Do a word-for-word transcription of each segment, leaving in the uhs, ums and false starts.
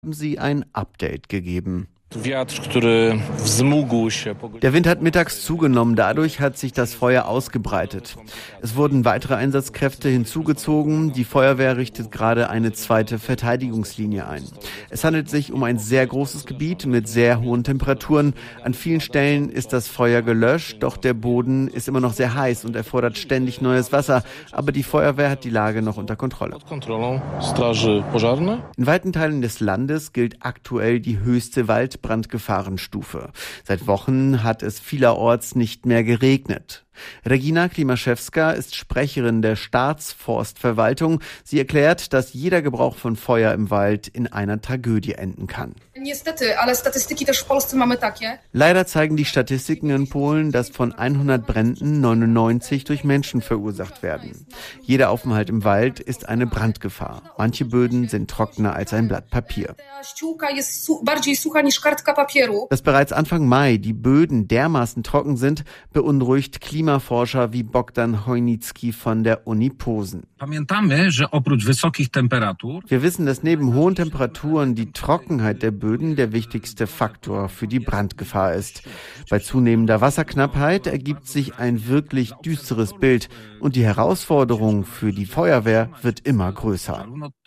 haben sie ein Update gegeben. Der Wind hat mittags zugenommen, dadurch hat sich das Feuer ausgebreitet. Es wurden weitere Einsatzkräfte hinzugezogen, die Feuerwehr richtet gerade eine zweite Verteidigungslinie ein. Es handelt sich um ein sehr großes Gebiet mit sehr hohen Temperaturen. An vielen Stellen ist das Feuer gelöscht, doch der Boden ist immer noch sehr heiß und erfordert ständig neues Wasser. Aber die Feuerwehr hat die Lage noch unter Kontrolle. In weiten Teilen des Landes gilt aktuell die höchste Wald Brandgefahrenstufe. Seit Wochen hat es vielerorts nicht mehr geregnet. Regina Klimaszewska ist Sprecherin der Staatsforstverwaltung. Sie erklärt, dass jeder Gebrauch von Feuer im Wald in einer Tragödie enden kann. Leider zeigen die Statistiken in Polen, dass von hundert Bränden neunundneunzig durch Menschen verursacht werden. Jeder Aufenthalt im Wald ist eine Brandgefahr. Manche Böden sind trockener als ein Blatt Papier. Dass bereits Anfang Mai die Böden dermaßen trocken sind, beunruhigt Klimaforscher wie Bogdan Chojnicki von der Uni Posen. Wir wissen, dass neben hohen Temperaturen die Trockenheit der Böden der wichtigste Faktor für die Brandgefahr ist. Bei zunehmender Wasserknappheit ergibt sich ein wirklich düsteres Bild und die Herausforderung für die Feuerwehr wird immer größer.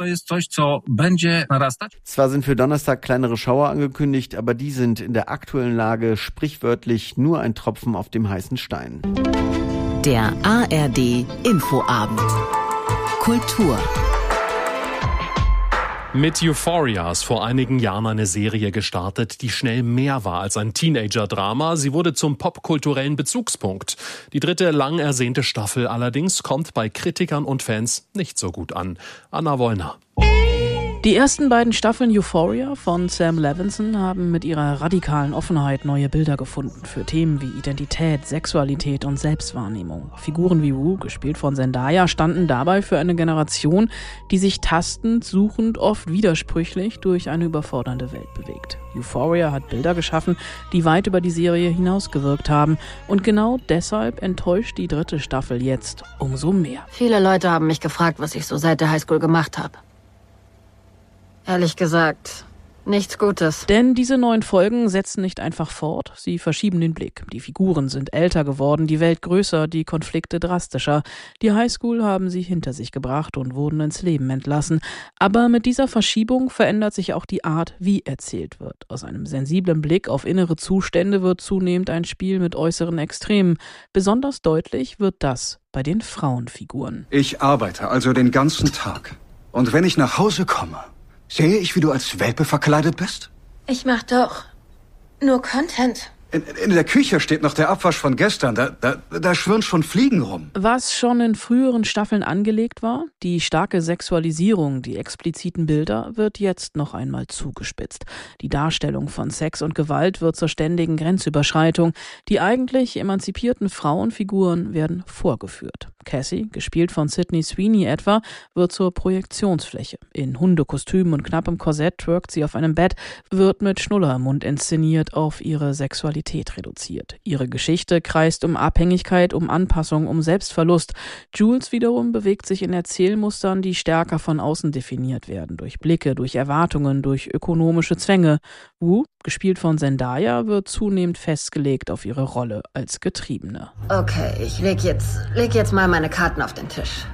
Zwar sind für Donnerstag kleinere Schauer angekündigt, aber die sind in der aktuellen Lage sprichwörtlich nur ein Tropfen auf dem heißen Stein. Der A R D Infoabend. Kultur. Mit Euphoria ist vor einigen Jahren eine Serie gestartet, die schnell mehr war als ein Teenager-Drama. Sie wurde zum popkulturellen Bezugspunkt. Die dritte lang ersehnte Staffel allerdings kommt bei Kritikern und Fans nicht so gut an. Anna Wollner. Die ersten beiden Staffeln Euphoria von Sam Levinson haben mit ihrer radikalen Offenheit neue Bilder gefunden für Themen wie Identität, Sexualität und Selbstwahrnehmung. Figuren wie Wu, gespielt von Zendaya, standen dabei für eine Generation, die sich tastend, suchend, oft widersprüchlich durch eine überfordernde Welt bewegt. Euphoria hat Bilder geschaffen, die weit über die Serie hinausgewirkt haben. Und genau deshalb enttäuscht die dritte Staffel jetzt umso mehr. Viele Leute haben mich gefragt, was ich so seit der Highschool gemacht habe. Ehrlich gesagt, nichts Gutes. Denn diese neuen Folgen setzen nicht einfach fort, sie verschieben den Blick. Die Figuren sind älter geworden, die Welt größer, die Konflikte drastischer. Die Highschool haben sie hinter sich gebracht und wurden ins Leben entlassen. Aber mit dieser Verschiebung verändert sich auch die Art, wie erzählt wird. Aus einem sensiblen Blick auf innere Zustände wird zunehmend ein Spiel mit äußeren Extremen. Besonders deutlich wird das bei den Frauenfiguren. Ich arbeite also den ganzen Tag. Und wenn ich nach Hause komme, sehe ich, wie du als Welpe verkleidet bist? Ich mach doch nur Content. In, in der Küche steht noch der Abwasch von gestern. Da, da, da schwirren schon Fliegen rum. Was schon in früheren Staffeln angelegt war, die starke Sexualisierung, die expliziten Bilder, wird jetzt noch einmal zugespitzt. Die Darstellung von Sex und Gewalt wird zur ständigen Grenzüberschreitung. Die eigentlich emanzipierten Frauenfiguren werden vorgeführt. Cassie, gespielt von Sydney Sweeney etwa, wird zur Projektionsfläche. In Hundekostüm und knappem Korsett twerkt sie auf einem Bett, wird mit Schnuller im Mund inszeniert auf ihre Sexualität reduziert. Ihre Geschichte kreist um Abhängigkeit, um Anpassung, um Selbstverlust. Jules wiederum bewegt sich in Erzählmustern, die stärker von außen definiert werden, durch Blicke, durch Erwartungen, durch ökonomische Zwänge. Wu, gespielt von Zendaya, wird zunehmend festgelegt auf ihre Rolle als Getriebene. Okay, ich leg jetzt, leg jetzt mal meine Karten auf den Tisch.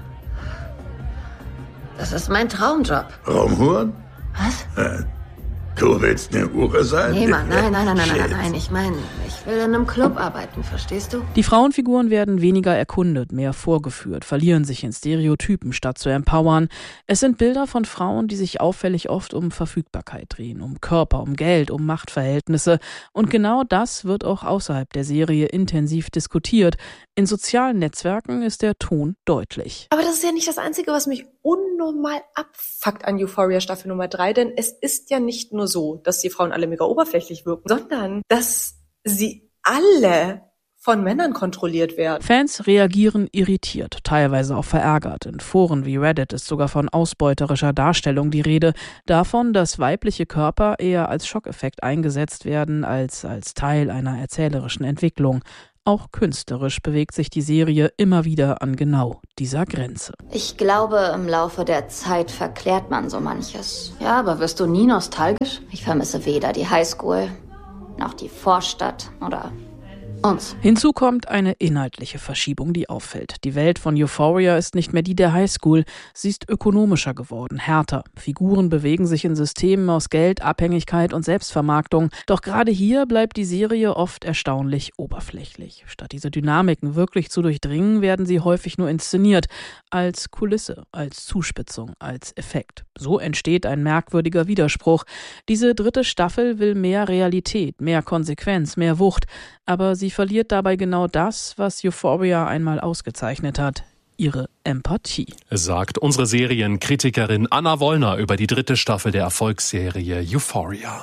Das ist mein Traumjob. Raumhuren? Was? Äh, du willst eine Hure sein? Nee, Mann, nein, nein, nein, nein, nein, nein. Ich meine, ich will in einem Club arbeiten, verstehst du? Die Frauenfiguren werden weniger erkundet, mehr vorgeführt, verlieren sich in Stereotypen, statt zu empowern. Es sind Bilder von Frauen, die sich auffällig oft um Verfügbarkeit drehen, um Körper, um Geld, um Machtverhältnisse. Und genau das wird auch außerhalb der Serie intensiv diskutiert. In sozialen Netzwerken ist der Ton deutlich. Aber das ist ja nicht das Einzige, was mich unnormal abfuckt an Euphoria Staffel Nummer drei, denn es ist ja nicht nur so, dass die Frauen alle mega oberflächlich wirken, sondern dass sie alle von Männern kontrolliert werden. Fans reagieren irritiert, teilweise auch verärgert. In Foren wie Reddit ist sogar von ausbeuterischer Darstellung die Rede, davon, dass weibliche Körper eher als Schockeffekt eingesetzt werden als als Teil einer erzählerischen Entwicklung. Auch künstlerisch bewegt sich die Serie immer wieder an genau dieser Grenze. Ich glaube, im Laufe der Zeit verklärt man so manches. Ja, aber wirst du nie nostalgisch? Ich vermisse weder die Highschool, noch die Vorstadt oder uns. Hinzu kommt eine inhaltliche Verschiebung, die auffällt. Die Welt von Euphoria ist nicht mehr die der Highschool. Sie ist ökonomischer geworden, härter. Figuren bewegen sich in Systemen aus Geld, Abhängigkeit und Selbstvermarktung. Doch gerade hier bleibt die Serie oft erstaunlich oberflächlich. Statt diese Dynamiken wirklich zu durchdringen, werden sie häufig nur inszeniert. Als Kulisse, als Zuspitzung, als Effekt. So entsteht ein merkwürdiger Widerspruch. Diese dritte Staffel will mehr Realität, mehr Konsequenz, mehr Wucht. Aber sie verliert dabei genau das, was Euphoria einmal ausgezeichnet hat: ihre Empathie. Sagt unsere Serienkritikerin Anna Wollner über die dritte Staffel der Erfolgsserie Euphoria.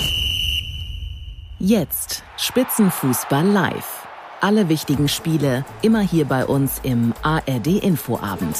Jetzt Spitzenfußball live. Alle wichtigen Spiele immer hier bei uns im A R D-Infoabend.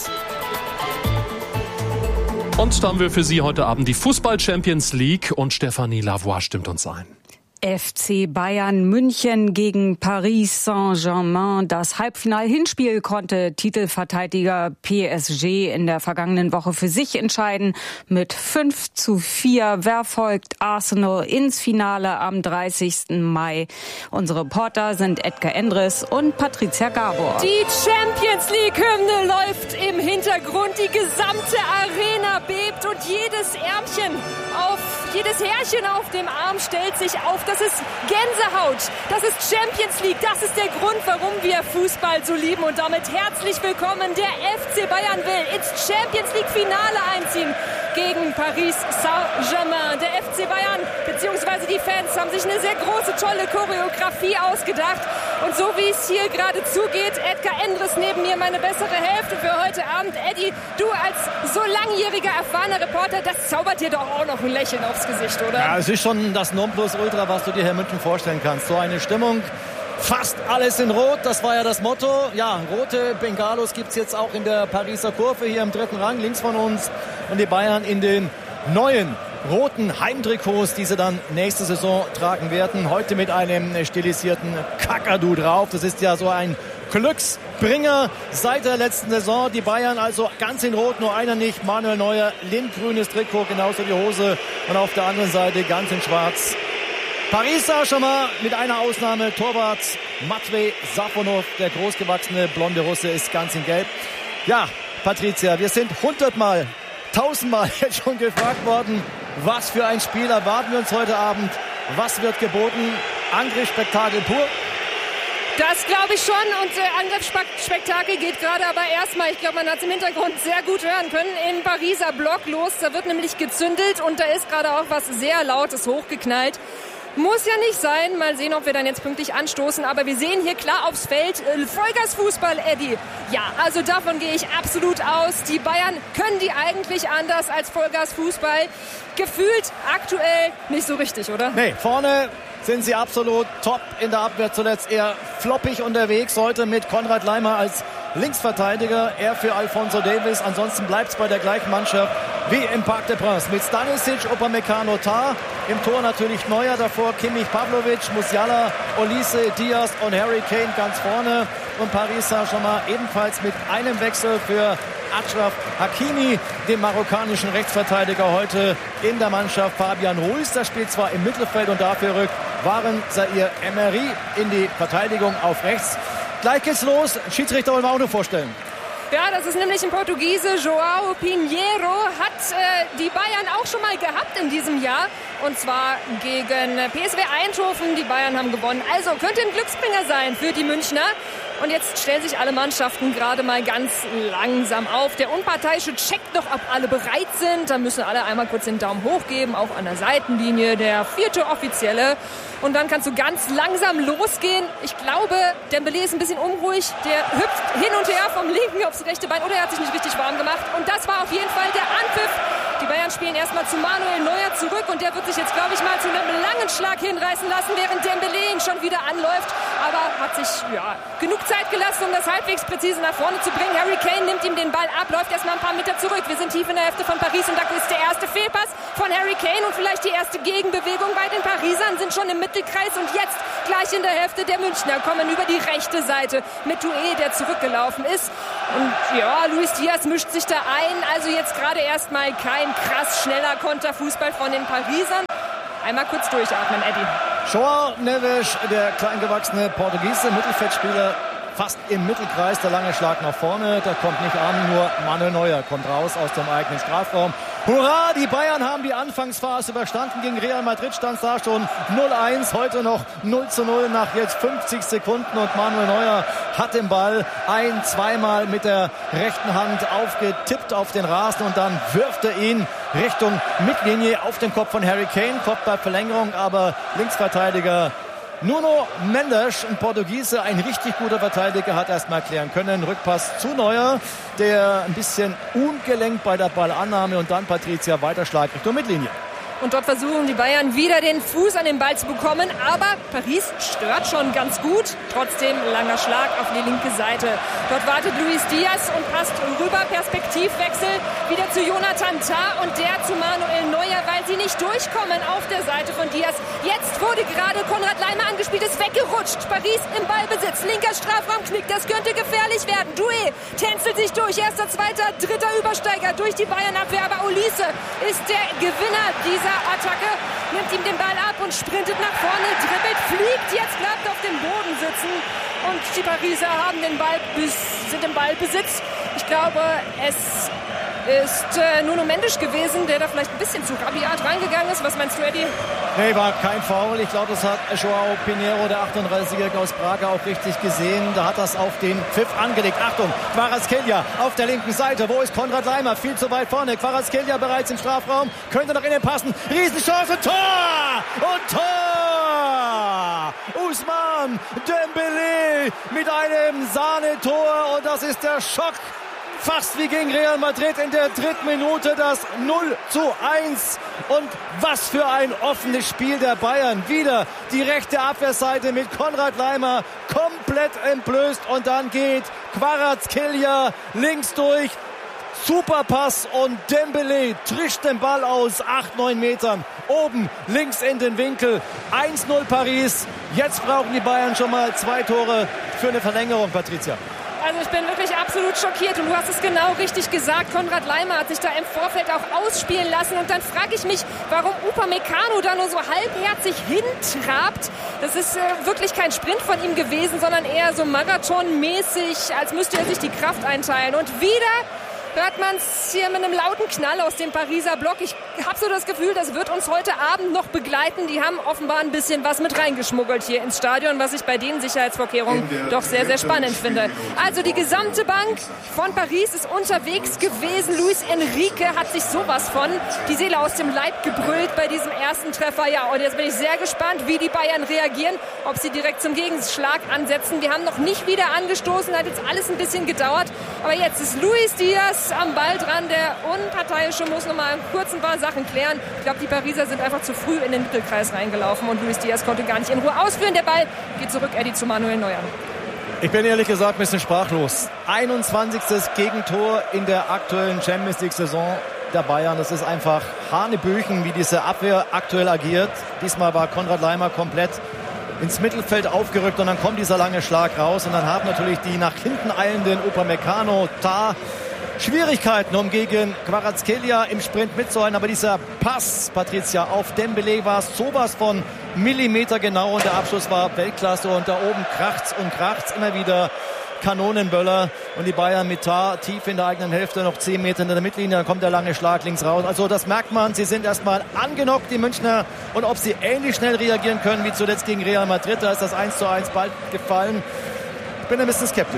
Und da haben wir für Sie heute Abend die Fußball-Champions League und Stefanie Lavoie stimmt uns ein. F C Bayern München gegen Paris Saint-Germain. Das Halbfinal-Hinspiel konnte Titelverteidiger P S G in der vergangenen Woche für sich entscheiden. Mit fünf zu vier. Wer folgt Arsenal ins Finale am dreißigsten Mai? Unsere Reporter sind Edgar Endres und Patricia Gabor. Die Champions League-Hymne läuft im Hintergrund. Die gesamte Arena bebt und jedes Ärmchen auf, jedes Härchen auf dem Arm stellt sich auf. Das ist Gänsehaut, das ist Champions League, das ist der Grund, warum wir Fußball so lieben. Und damit herzlich willkommen, der F C Bayern will ins Champions League Finale einziehen gegen Paris Saint-Germain. Der F C Bayern bzw. die Fans haben sich eine sehr große, tolle Choreografie ausgedacht. Und so wie es hier gerade zugeht, Edgar Endres neben mir, meine bessere Hälfte für heute Abend. Eddie, du als so langjähriger, erfahrener Reporter, das zaubert dir doch auch noch ein Lächeln aufs Gesicht, oder? Ja, es ist schon das Nonplusultra, was du dir hier in München vorstellen kannst. So eine Stimmung, fast alles in Rot, das war ja das Motto. Ja, rote Bengalos gibt es jetzt auch in der Pariser Kurve, hier im dritten Rang, links von uns. Und die Bayern in den neuen roten Heimtrikots, die sie dann nächste Saison tragen werden. Heute mit einem stilisierten Kakadu drauf. Das ist ja so ein Glücksbringer seit der letzten Saison. Die Bayern also ganz in Rot, nur einer nicht. Manuel Neuer, lindgrünes Trikot, genauso die Hose. Und auf der anderen Seite ganz in Schwarz Paris Saint-Germain mit einer Ausnahme. Torwart Matvej Safonov, der großgewachsene blonde Russe, ist ganz in Gelb. Ja, Patricia, wir sind hundertmal, tausendmal jetzt schon gefragt worden, was für ein Spiel erwarten wir uns heute Abend? Was wird geboten? Angriffsspektakel pur? Das glaube ich schon, und äh, Angriffsspektakel geht gerade aber erstmal, ich glaube, man hat es im Hintergrund sehr gut hören können, im Pariser Block los. Da wird nämlich gezündelt und da ist gerade auch was sehr Lautes hochgeknallt. Muss ja nicht sein. Mal sehen, ob wir dann jetzt pünktlich anstoßen. Aber wir sehen hier klar aufs Feld äh, Vollgasfußball, Eddie. Ja, also davon gehe ich absolut aus. Die Bayern können die eigentlich anders als Vollgasfußball. Gefühlt aktuell nicht so richtig, oder? Nee, vorne sind sie absolut top, in der Abwehr zuletzt eher floppig unterwegs. Heute mit Konrad Laimer als Linksverteidiger, er für Alphonso Davies. Ansonsten bleibt es bei der gleichen Mannschaft wie im Parc des Princes. Mit Stanisic, Upamecano, Tah. Im Tor natürlich Neuer, davor Kimmich, Pavlovic, Musiala, Olise, Diaz und Harry Kane ganz vorne. Und Paris Saint-Germain ebenfalls mit einem Wechsel für Achraf Hakimi, den marokkanischen Rechtsverteidiger, heute in der Mannschaft. Fabian Ruiz, der spielt zwar im Mittelfeld und dafür rückt Waren Zaire Emery in die Verteidigung auf rechts. Gleich geht's los. Schiedsrichter wollen wir auch nur vorstellen. Ja, das ist nämlich ein Portugiese, João Pinheiro, hat äh, die Bayern auch schon mal gehabt in diesem Jahr. Und zwar gegen P S V Eindhoven. Die Bayern haben gewonnen. Also könnte ein Glücksbringer sein für die Münchner. Und jetzt stellen sich alle Mannschaften gerade mal ganz langsam auf. Der Unparteiische checkt noch, ob alle bereit sind. Da müssen alle einmal kurz den Daumen hoch geben, auch an der Seitenlinie. Der vierte Offizielle. Und dann kannst du ganz langsam losgehen. Ich glaube, Dembélé ist ein bisschen unruhig. Der hüpft hin und her vom linken aufs rechte Bein. Oder er hat sich nicht richtig warm gemacht. Und das war auf jeden Fall der Anpfiff. Die Bayern spielen erstmal zu Manuel Neuer zurück. Und der wird sich jetzt, glaube ich, mal zu einem langen Schlag hinreißen lassen, während Dembélé ihn schon wieder anläuft. Aber hat sich ja, genug Zeit gelassen, um das halbwegs präzise nach vorne zu bringen. Harry Kane nimmt ihm den Ball ab, läuft erstmal ein paar Meter zurück. Wir sind tief in der Hälfte von Paris und da ist der erste Fehlpass von Harry Kane und vielleicht die erste Gegenbewegung bei den Parisern, sind schon im Mittelkreis und jetzt gleich in der Hälfte der Münchner kommen über die rechte Seite mit Doué, der zurückgelaufen ist. Und ja, Luis Diaz mischt sich da ein. Also jetzt gerade erstmal kein krass schneller Konterfußball von den Parisern. Einmal kurz durchatmen, Eddie. João Neves, der kleingewachsene Portugiese Mittelfeldspieler, fast im Mittelkreis, der lange Schlag nach vorne, da kommt nicht an, nur Manuel Neuer kommt raus aus dem eigenen Strafraum. Hurra, die Bayern haben die Anfangsphase überstanden. Gegen Real Madrid stand es da schon null eins, heute noch null zu null nach jetzt fünfzig Sekunden und Manuel Neuer hat den Ball ein-, zweimal mit der rechten Hand aufgetippt auf den Rasen und dann wirft er ihn Richtung Mittellinie auf den Kopf von Harry Kane, kommt bei Verlängerung, aber Linksverteidiger Nuno Mendes, ein Portugiese, ein richtig guter Verteidiger, hat erstmal klären können. Rückpass zu Neuer, der ein bisschen ungelenkt bei der Ballannahme und dann Patricia Weiterschlag Richtung Mittellinie. Und dort versuchen die Bayern wieder den Fuß an den Ball zu bekommen. Aber Paris stört schon ganz gut. Trotzdem langer Schlag auf die linke Seite. Dort wartet Luis Diaz und passt rüber. Perspektivwechsel wieder zu Jonathan Tah und der zu Manuel Neuer, weil sie nicht durchkommen auf der Seite von Diaz. Jetzt wurde gerade Konrad Laimer angespielt, ist weggerutscht. Paris im Ballbesitz. Linker Strafraumknick, das könnte gefährlich werden. Doué tänzelt sich durch. Erster, zweiter, dritter Übersteiger durch die Bayern-Abwehr. Aber Olise ist der Gewinner dieser Attacke, nimmt ihm den Ball ab und sprintet nach vorne, dribbelt, fliegt, jetzt bleibt auf dem Boden sitzen und die Pariser haben den Ball, sind im Ballbesitz. Ich glaube, es ist äh, Nuno Mendes gewesen, der da vielleicht ein bisschen zu rabiat reingegangen ist. Was meinst du, Eddie? Nee, war kein Foul. Ich glaube, das hat João Pinheiro, der achtunddreißigjährige aus Prag, auch richtig gesehen. Da hat das auf den Pfiff angelegt. Achtung, Kvaratskhelia auf der linken Seite. Wo ist Konrad Laimer? Viel zu weit vorne. Kvaratskhelia bereits im Strafraum. Könnte nach innen passen. Riesenchance. Tor! Und Tor! Ousmane Dembélé mit einem Sahnetor. Und das ist der Schock. Fast wie gegen Real Madrid in der dritten Minute das null zu eins. Und was für ein offenes Spiel der Bayern. Wieder die rechte Abwehrseite mit Konrad Laimer komplett entblößt. Und dann geht Kvaratskhelia links durch. Super Pass und Dembélé trischt den Ball aus acht, neun Metern. Oben links in den Winkel. eins null Paris. Jetzt brauchen die Bayern schon mal zwei Tore für eine Verlängerung, Patricia. Also ich bin wirklich absolut schockiert und du hast es genau richtig gesagt. Konrad Laimer hat sich da im Vorfeld auch ausspielen lassen und dann frage ich mich, warum Upamecano da nur so halbherzig hintrabt. Das ist äh, wirklich kein Sprint von ihm gewesen, sondern eher so marathonmäßig, als müsste er sich die Kraft einteilen. Und wieder hört man es hier mit einem lauten Knall aus dem Pariser Block. Ich habe so das Gefühl, das wird uns heute Abend noch begleiten. Die haben offenbar ein bisschen was mit reingeschmuggelt hier ins Stadion, was ich bei den Sicherheitsvorkehrungen doch sehr, sehr spannend finde. Also die gesamte Bank von Paris ist unterwegs gewesen. Luis Enrique hat sich sowas von die Seele aus dem Leib gebrüllt bei diesem ersten Treffer. Ja, und jetzt bin ich sehr gespannt, wie die Bayern reagieren, ob sie direkt zum Gegenschlag ansetzen. Wir haben noch nicht wieder angestoßen, hat jetzt alles ein bisschen gedauert. Aber jetzt ist Luis Diaz am Ball dran. Der Unparteiische muss noch mal kurz ein paar Sachen klären. Ich glaube, die Pariser sind einfach zu früh in den Mittelkreis reingelaufen und Luis Diaz konnte gar nicht in Ruhe ausführen. Der Ball geht zurück, Eddie, zu Manuel Neuer. Ich bin ehrlich gesagt ein bisschen sprachlos. einundzwanzigstes Gegentor in der aktuellen Champions League-Saison der Bayern. Das ist einfach Hanebüchen, wie diese Abwehr aktuell agiert. Diesmal war Konrad Laimer komplett ins Mittelfeld aufgerückt und dann kommt dieser lange Schlag raus und dann haben natürlich die nach hinten eilenden Upamecano, Tah Schwierigkeiten, um gegen Kvaratskhelia im Sprint mitzuhalten. Aber dieser Pass, Patricia, auf Dembélé war sowas von Millimeter genau und der Abschluss war Weltklasse und da oben kracht's und kracht's immer wieder Kanonenböller und die Bayern mit Tah tief in der eigenen Hälfte, noch zehn Meter in der Mittellinie, dann kommt der lange Schlag links raus. Also das merkt man, sie sind erstmal angenockt, die Münchner, und ob sie ähnlich schnell reagieren können wie zuletzt gegen Real Madrid, da ist das eins zu eins bald gefallen. Ich bin ein bisschen skeptisch.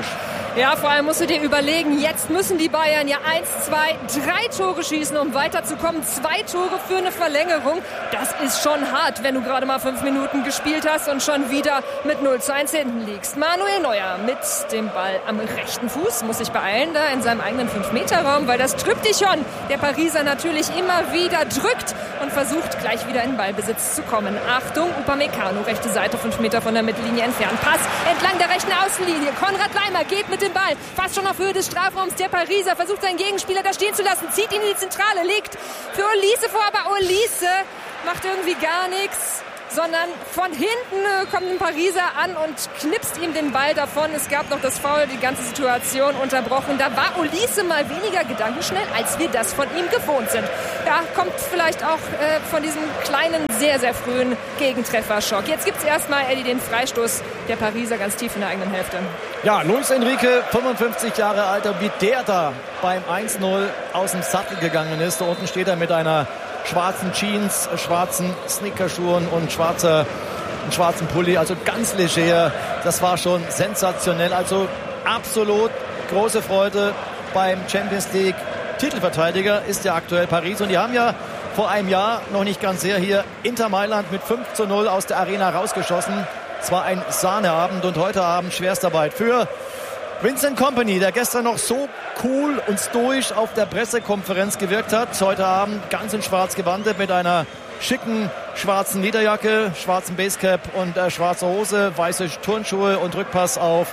Ja, vor allem musst du dir überlegen, jetzt müssen die Bayern ja eins, zwei, drei Tore schießen, um weiterzukommen. Zwei Tore für eine Verlängerung. Das ist schon hart, wenn du gerade mal fünf Minuten gespielt hast und schon wieder mit null zu eins hinten liegst. Manuel Neuer mit dem Ball am rechten Fuß, muss sich beeilen da in seinem eigenen fünf Meter Raum, weil das Tryptychon der Pariser natürlich immer wieder drückt und versucht gleich wieder in Ballbesitz zu kommen. Achtung, Upamecano, rechte Seite, fünf Meter von der Mittellinie entfernt. Pass entlang der rechten Außenlinie. Konrad Laimer geht mit dem Ball fast schon auf Höhe des Strafraums. Der Pariser versucht seinen Gegenspieler da stehen zu lassen, zieht ihn in die Zentrale, legt für Olise vor, aber Olise macht irgendwie gar nichts, sondern von hinten kommt ein Pariser an und knipst ihm den Ball davon. Es gab noch das Foul, die ganze Situation unterbrochen. Da war Olise mal weniger gedankenschnell, als wir das von ihm gewohnt sind. Ja, kommt vielleicht auch äh, von diesem kleinen, sehr, sehr frühen Gegentrefferschock. Jetzt gibt es erstmal, Eddie, den Freistoß der Pariser ganz tief in der eigenen Hälfte. Ja, Luis Enrique, fünfundfünfzig Jahre alt, wie der da beim eins null aus dem Sattel gegangen ist. Da unten steht er mit einer schwarzen Jeans, schwarzen Sneakerschuhen und schwarzer, einen schwarzen Pulli, also ganz leger. Das war schon sensationell. Also absolut große Freude beim Champions League Titelverteidiger ist ja aktuell Paris. Und die haben ja vor einem Jahr, noch nicht ganz sehr, hier Inter Mailand mit fünf zu null aus der Arena rausgeschossen. Es war ein Sahneabend und heute Abend Schwerstarbeit für Vincent Kompany, der gestern noch so cool und stoisch auf der Pressekonferenz gewirkt hat. Heute Abend ganz in schwarz gewandet mit einer schicken schwarzen Lederjacke, schwarzen Basecap und äh, schwarze Hose, weiße Turnschuhe und Rückpass auf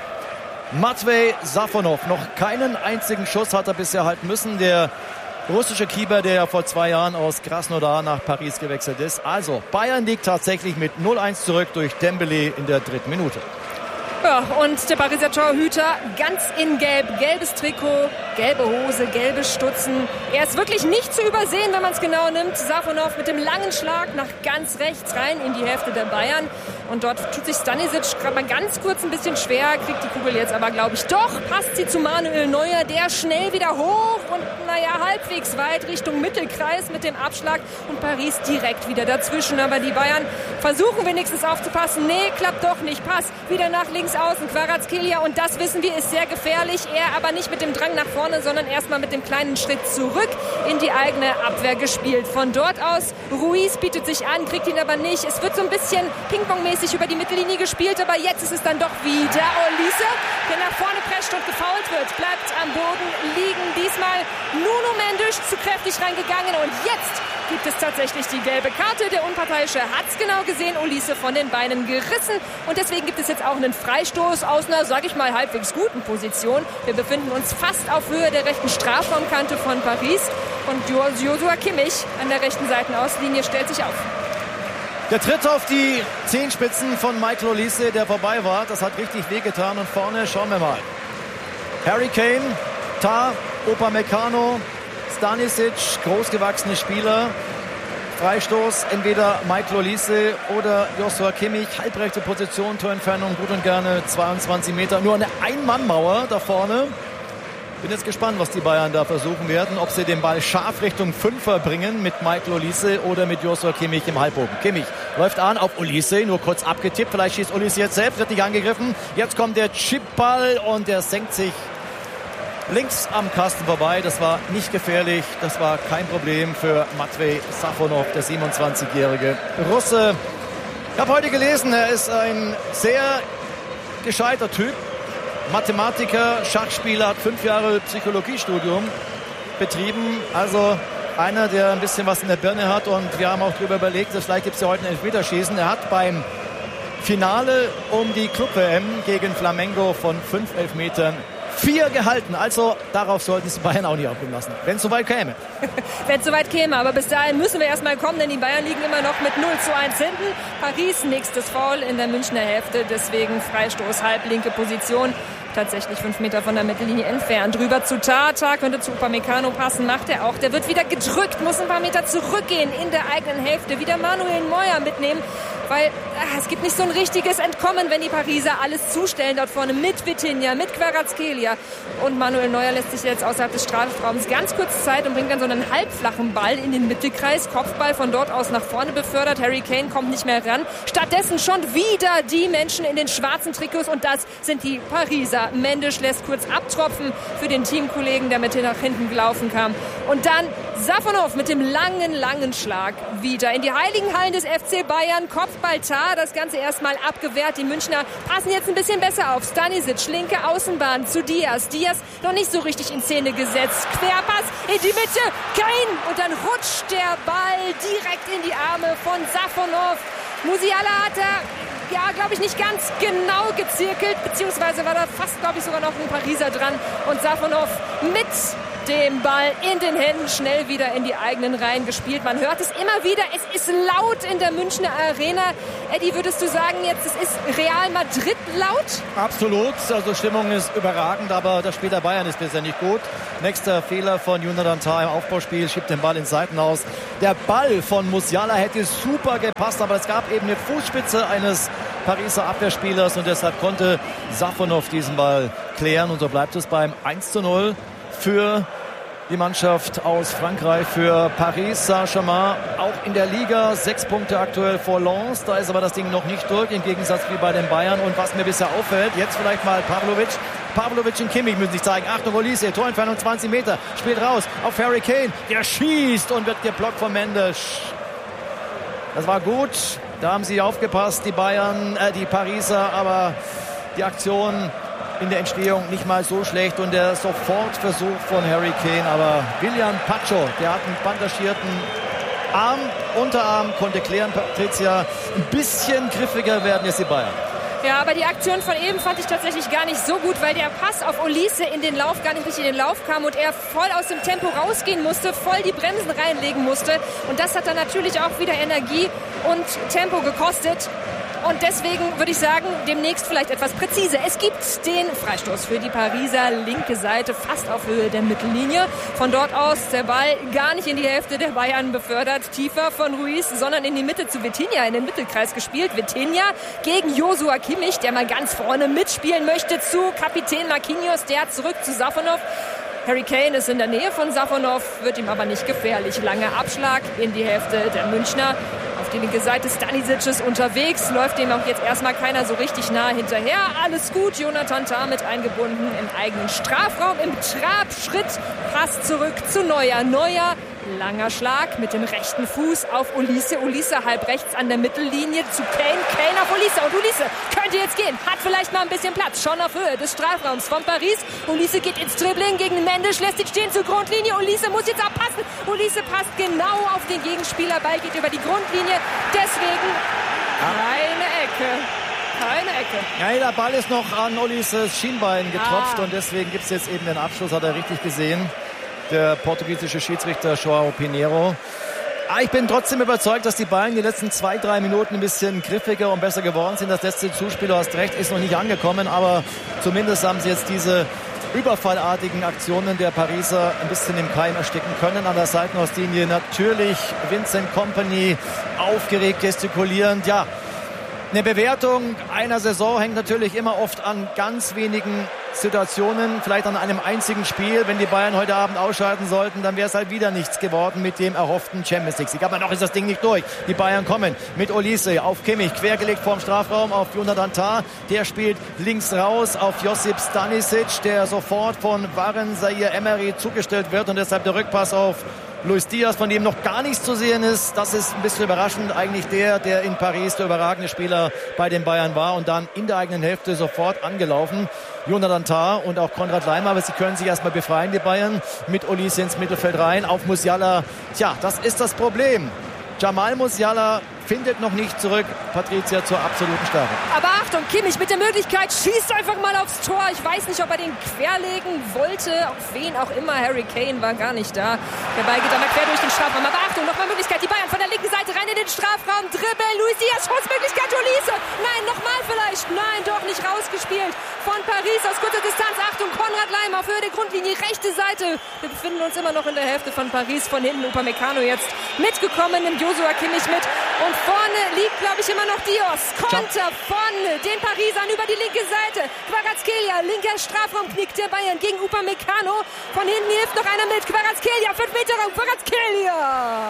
Matvej Safonov. Noch keinen einzigen Schuss hat er bisher halten müssen. Der russische Keeper, der ja vor zwei Jahren aus Krasnodar nach Paris gewechselt ist. Also Bayern liegt tatsächlich mit null eins zurück durch Dembélé in der dritten Minute. Ja, und der Pariser Torhüter ganz in Gelb. Gelbes Trikot, gelbe Hose, gelbe Stutzen. Er ist wirklich nicht zu übersehen, wenn man es genau nimmt. Safonov mit dem langen Schlag nach ganz rechts rein in die Hälfte der Bayern. Und dort tut sich Stanisic gerade mal ganz kurz ein bisschen schwer, kriegt die Kugel jetzt aber, glaube ich, doch. Passt sie zu Manuel Neuer, der schnell wieder hoch und, naja, halbwegs weit Richtung Mittelkreis mit dem Abschlag. Und Paris direkt wieder dazwischen. Aber die Bayern versuchen wenigstens aufzupassen. Nee, klappt doch nicht. Pass wieder nach links außen, Kvaratskhelia, und das wissen wir, ist sehr gefährlich. Er aber nicht mit dem Drang nach vorne, sondern erstmal mit dem kleinen Schritt zurück in die eigene Abwehr gespielt. Von dort aus, Ruiz bietet sich an, kriegt ihn aber nicht. Es wird so ein bisschen Ping-Pong-mäßig über die Mittellinie gespielt, aber jetzt ist es dann doch wieder Olise, der nach vorne prescht und gefoult wird. Bleibt am Boden liegen. Diesmal Nuno Mendes zu kräftig reingegangen und jetzt gibt es tatsächlich die gelbe Karte. Der Unparteiische hat es genau gesehen, Olise von den Beinen gerissen und deswegen gibt es jetzt auch einen Freistoß aus einer, sag ich mal, halbwegs guten Position. Wir befinden uns fast auf Höhe der rechten Strafraumkante von Paris und Joshua Kimmich an der rechten Seitenauslinie stellt sich auf. Der Tritt auf die Zehenspitzen von Michael Olise, der vorbei war, das hat richtig wehgetan und vorne schauen wir mal. Harry Kane, Tah, Upamecano, Stanisic, großgewachsene Spieler. Freistoß, entweder Michael Olise oder Joshua Kimmich. Halbrechte Position, Torentfernung gut und gerne zweiundzwanzig Meter. Nur eine Ein-Mann-Mauer da vorne. Bin jetzt gespannt, was die Bayern da versuchen werden. Ob sie den Ball scharf Richtung Fünfer bringen mit Michael Olise oder mit Joshua Kimmich im Halbbogen. Kimmich läuft an auf Olise, nur kurz abgetippt. Vielleicht schießt Olise jetzt selbst, wird nicht angegriffen. Jetzt kommt der Chipball und der senkt sich links am Kasten vorbei. Das war nicht gefährlich. Das war kein Problem für Matvej Safonov, der siebenundzwanzigjährige Russe. Ich habe heute gelesen, er ist ein sehr gescheiter Typ. Mathematiker, Schachspieler, hat fünf Jahre Psychologiestudium betrieben. Also einer, der ein bisschen was in der Birne hat. Und wir haben auch darüber überlegt, dass vielleicht gibt es ja heute ein Elfmeterschießen. Er hat beim Finale um die Club-W M gegen Flamengo von fünf Elfmetern vier gehalten. Also darauf sollten es Bayern auch nicht aufgeben lassen, wenn es soweit käme. Wenn es soweit käme, aber bis dahin müssen wir erstmal kommen, denn die Bayern liegen immer noch mit null zu eins hinten. Paris, nächstes Foul in der Münchner Hälfte, deswegen Freistoß, halblinke Position. Tatsächlich fünf Meter von der Mittellinie entfernt. Rüber zu Tata, könnte zu Upamecano passen, macht er auch. Der wird wieder gedrückt, muss ein paar Meter zurückgehen in der eigenen Hälfte. Wieder Manuel Neuer mitnehmen. weil ach, es gibt nicht so ein richtiges Entkommen, wenn die Pariser alles zustellen dort vorne mit Vitinha, mit Kvaratskhelia. Und Manuel Neuer lässt sich jetzt außerhalb des Strafraums ganz kurz Zeit und bringt dann so einen halbflachen Ball in den Mittelkreis. Kopfball von dort aus nach vorne befördert. Harry Kane kommt nicht mehr ran. Stattdessen schon wieder die Menschen in den schwarzen Trikots und das sind die Pariser. Mendes lässt kurz abtropfen für den Teamkollegen, der mit nach hinten gelaufen kam. Und dann Safonov mit dem langen, langen Schlag wieder in die heiligen Hallen des F C Bayern. Kopfball Tar, das Ganze erstmal abgewehrt. Die Münchner passen jetzt ein bisschen besser auf. Stanisic, linke Außenbahn zu Diaz. Diaz noch nicht so richtig in Szene gesetzt. Querpass in die Mitte. Kane. Und dann rutscht der Ball direkt in die Arme von Safonov. Musiala hat er, ja, glaube ich, nicht ganz genau gezirkelt, beziehungsweise war da fast, glaube ich, sogar noch ein Pariser dran. Und Safonov mit dem Ball in den Händen schnell wieder in die eigenen Reihen gespielt. Man hört es immer wieder, es ist laut in der Münchner Arena. Eddie, würdest du sagen jetzt, es ist Real Madrid laut? Absolut, also Stimmung ist überragend, aber das Spiel der Bayern ist bisher nicht gut. Nächster Fehler von Jonathan Tah im Aufbauspiel, schiebt den Ball ins Seitenhaus. Der Ball von Musiala hätte super gepasst, aber es gab eben eine Fußspitze eines Pariser Abwehrspielers und deshalb konnte Safonov diesen Ball klären und so bleibt es beim eins zu null für die Mannschaft aus Frankreich, für Paris Saint-Germain. Auch in der Liga sechs Punkte aktuell vor Lens. Da ist aber das Ding noch nicht durch, im Gegensatz wie bei den Bayern. Und was mir bisher auffällt, jetzt vielleicht mal Pavlovic. Pavlovic und Kimmich müssen sich zeigen. Achtung, Olise, Torentfernung zwanzig Meter. Spielt raus auf Harry Kane. Der schießt und wird geblockt von Mendes. Das war gut. Da haben sie aufgepasst, die Bayern, äh, die Pariser. Aber die Aktion in der Entstehung nicht mal so schlecht und der Sofortversuch von Harry Kane, aber Willian Pacho, der hat einen bandagierten Arm, Unterarm, konnte klären, Patricia, ein bisschen griffiger werden jetzt die Bayern. Ja, aber die Aktion von eben fand ich tatsächlich gar nicht so gut, weil der Pass auf Olise in den Lauf gar nicht richtig in den Lauf kam und er voll aus dem Tempo rausgehen musste, voll die Bremsen reinlegen musste und das hat dann natürlich auch wieder Energie und Tempo gekostet. Und deswegen würde ich sagen, demnächst vielleicht etwas präziser. Es gibt den Freistoß für die Pariser, linke Seite, fast auf Höhe der Mittellinie. Von dort aus der Ball gar nicht in die Hälfte der Bayern befördert, tiefer von Ruiz, sondern in die Mitte zu Vitinha, in den Mittelkreis gespielt. Vitinha gegen Joshua Kimmich, der mal ganz vorne mitspielen möchte, zu Kapitän Marquinhos, der zurück zu Safonov. Harry Kane ist in der Nähe von Safonov, wird ihm aber nicht gefährlich. Langer Abschlag in die Hälfte der Münchner. Auf die linke Seite Stanisic ist unterwegs, läuft dem auch jetzt erstmal keiner so richtig nah hinterher. Alles gut, Jonathan Tah mit eingebunden im eigenen Strafraum, im Trabschritt, Pass zurück zu Neuer. Neuer, langer Schlag mit dem rechten Fuß auf Olise. Olise halb rechts an der Mittellinie zu Kane. Kane auf Olise und Olise könnte jetzt gehen, hat vielleicht mal ein bisschen Platz, schon auf Höhe des Strafraums von Paris. Olise geht ins Dribbling gegen Mendes, lässt ihn stehen zur Grundlinie. Olise muss jetzt abpassen. Olise passt genau auf den Gegenspieler, Ball geht über die Grundlinie. Deswegen keine Ecke. Keine Ecke. Ja, der Ball ist noch an Olises Schienbein getropft ah. und deswegen gibt es jetzt eben den Abschluss, hat er richtig gesehen. Der portugiesische Schiedsrichter João Pinheiro. Ah, ich bin trotzdem überzeugt, dass die Bayern die letzten zwei, drei Minuten ein bisschen griffiger und besser geworden sind. Das letzte Zuspiel, du hast recht, ist noch nicht angekommen, aber zumindest haben sie jetzt diese überfallartigen Aktionen der Pariser ein bisschen im Keim ersticken können. An der Seitenauslinie natürlich Vincent Kompany aufgeregt gestikulierend. Ja, eine Bewertung einer Saison hängt natürlich immer oft an ganz wenigen Situationen, vielleicht an einem einzigen Spiel. Wenn die Bayern heute Abend ausschalten sollten, dann wäre es halt wieder nichts geworden mit dem erhofften Champions League Sieg. Aber noch ist das Ding nicht durch. Die Bayern kommen mit Olise auf Kimmich, quergelegt vorm Strafraum auf Jonathan Tah. Der spielt links raus auf Josip Stanisic, der sofort von Warren Zaire Emery zugestellt wird und deshalb der Rückpass auf Luis Diaz, von dem noch gar nichts zu sehen ist. Das ist ein bisschen überraschend. Eigentlich der, der in Paris der überragende Spieler bei den Bayern war und dann in der eigenen Hälfte sofort angelaufen. Jonathan Tah und auch Konrad Laimer, aber sie können sich erstmal befreien, die Bayern, mit Olise ins Mittelfeld rein, auf Musiala. Tja, das ist das Problem. Jamal Musiala findet noch nicht zurück, Patricia, zur absoluten Stärke. Aber Achtung, Kimmich mit der Möglichkeit, schießt einfach mal aufs Tor. Ich weiß nicht, ob er den querlegen wollte, auf wen auch immer. Harry Kane war gar nicht da. Der Ball geht einmal quer durch den Strafraum. Aber Achtung, nochmal Möglichkeit, die Bayern von der linken Seite rein in den Strafraum. Dribbel, Luis Diaz, Schussmöglichkeit, Olise. Nein, nochmal vielleicht. Nein, doch nicht rausgespielt. Von Paris aus kurzer Distanz. Achtung, Konrad Laimer auf Höhe der Grundlinie, rechte Seite. Wir befinden uns immer noch in der Hälfte von Paris. Von hinten Upamecano jetzt mitgekommen, nimmt Joshua Kimmich mit. Und vorne liegt glaube ich, immer noch Dios. Konter von den Parisern über die linke Seite. Kvaratskhelia, linker Strafraumknick der Bayern gegen Upamecano. Von hinten hilft noch einer mit. Kvaratskhelia, fünf Meter Raum. Kvaratskhelia.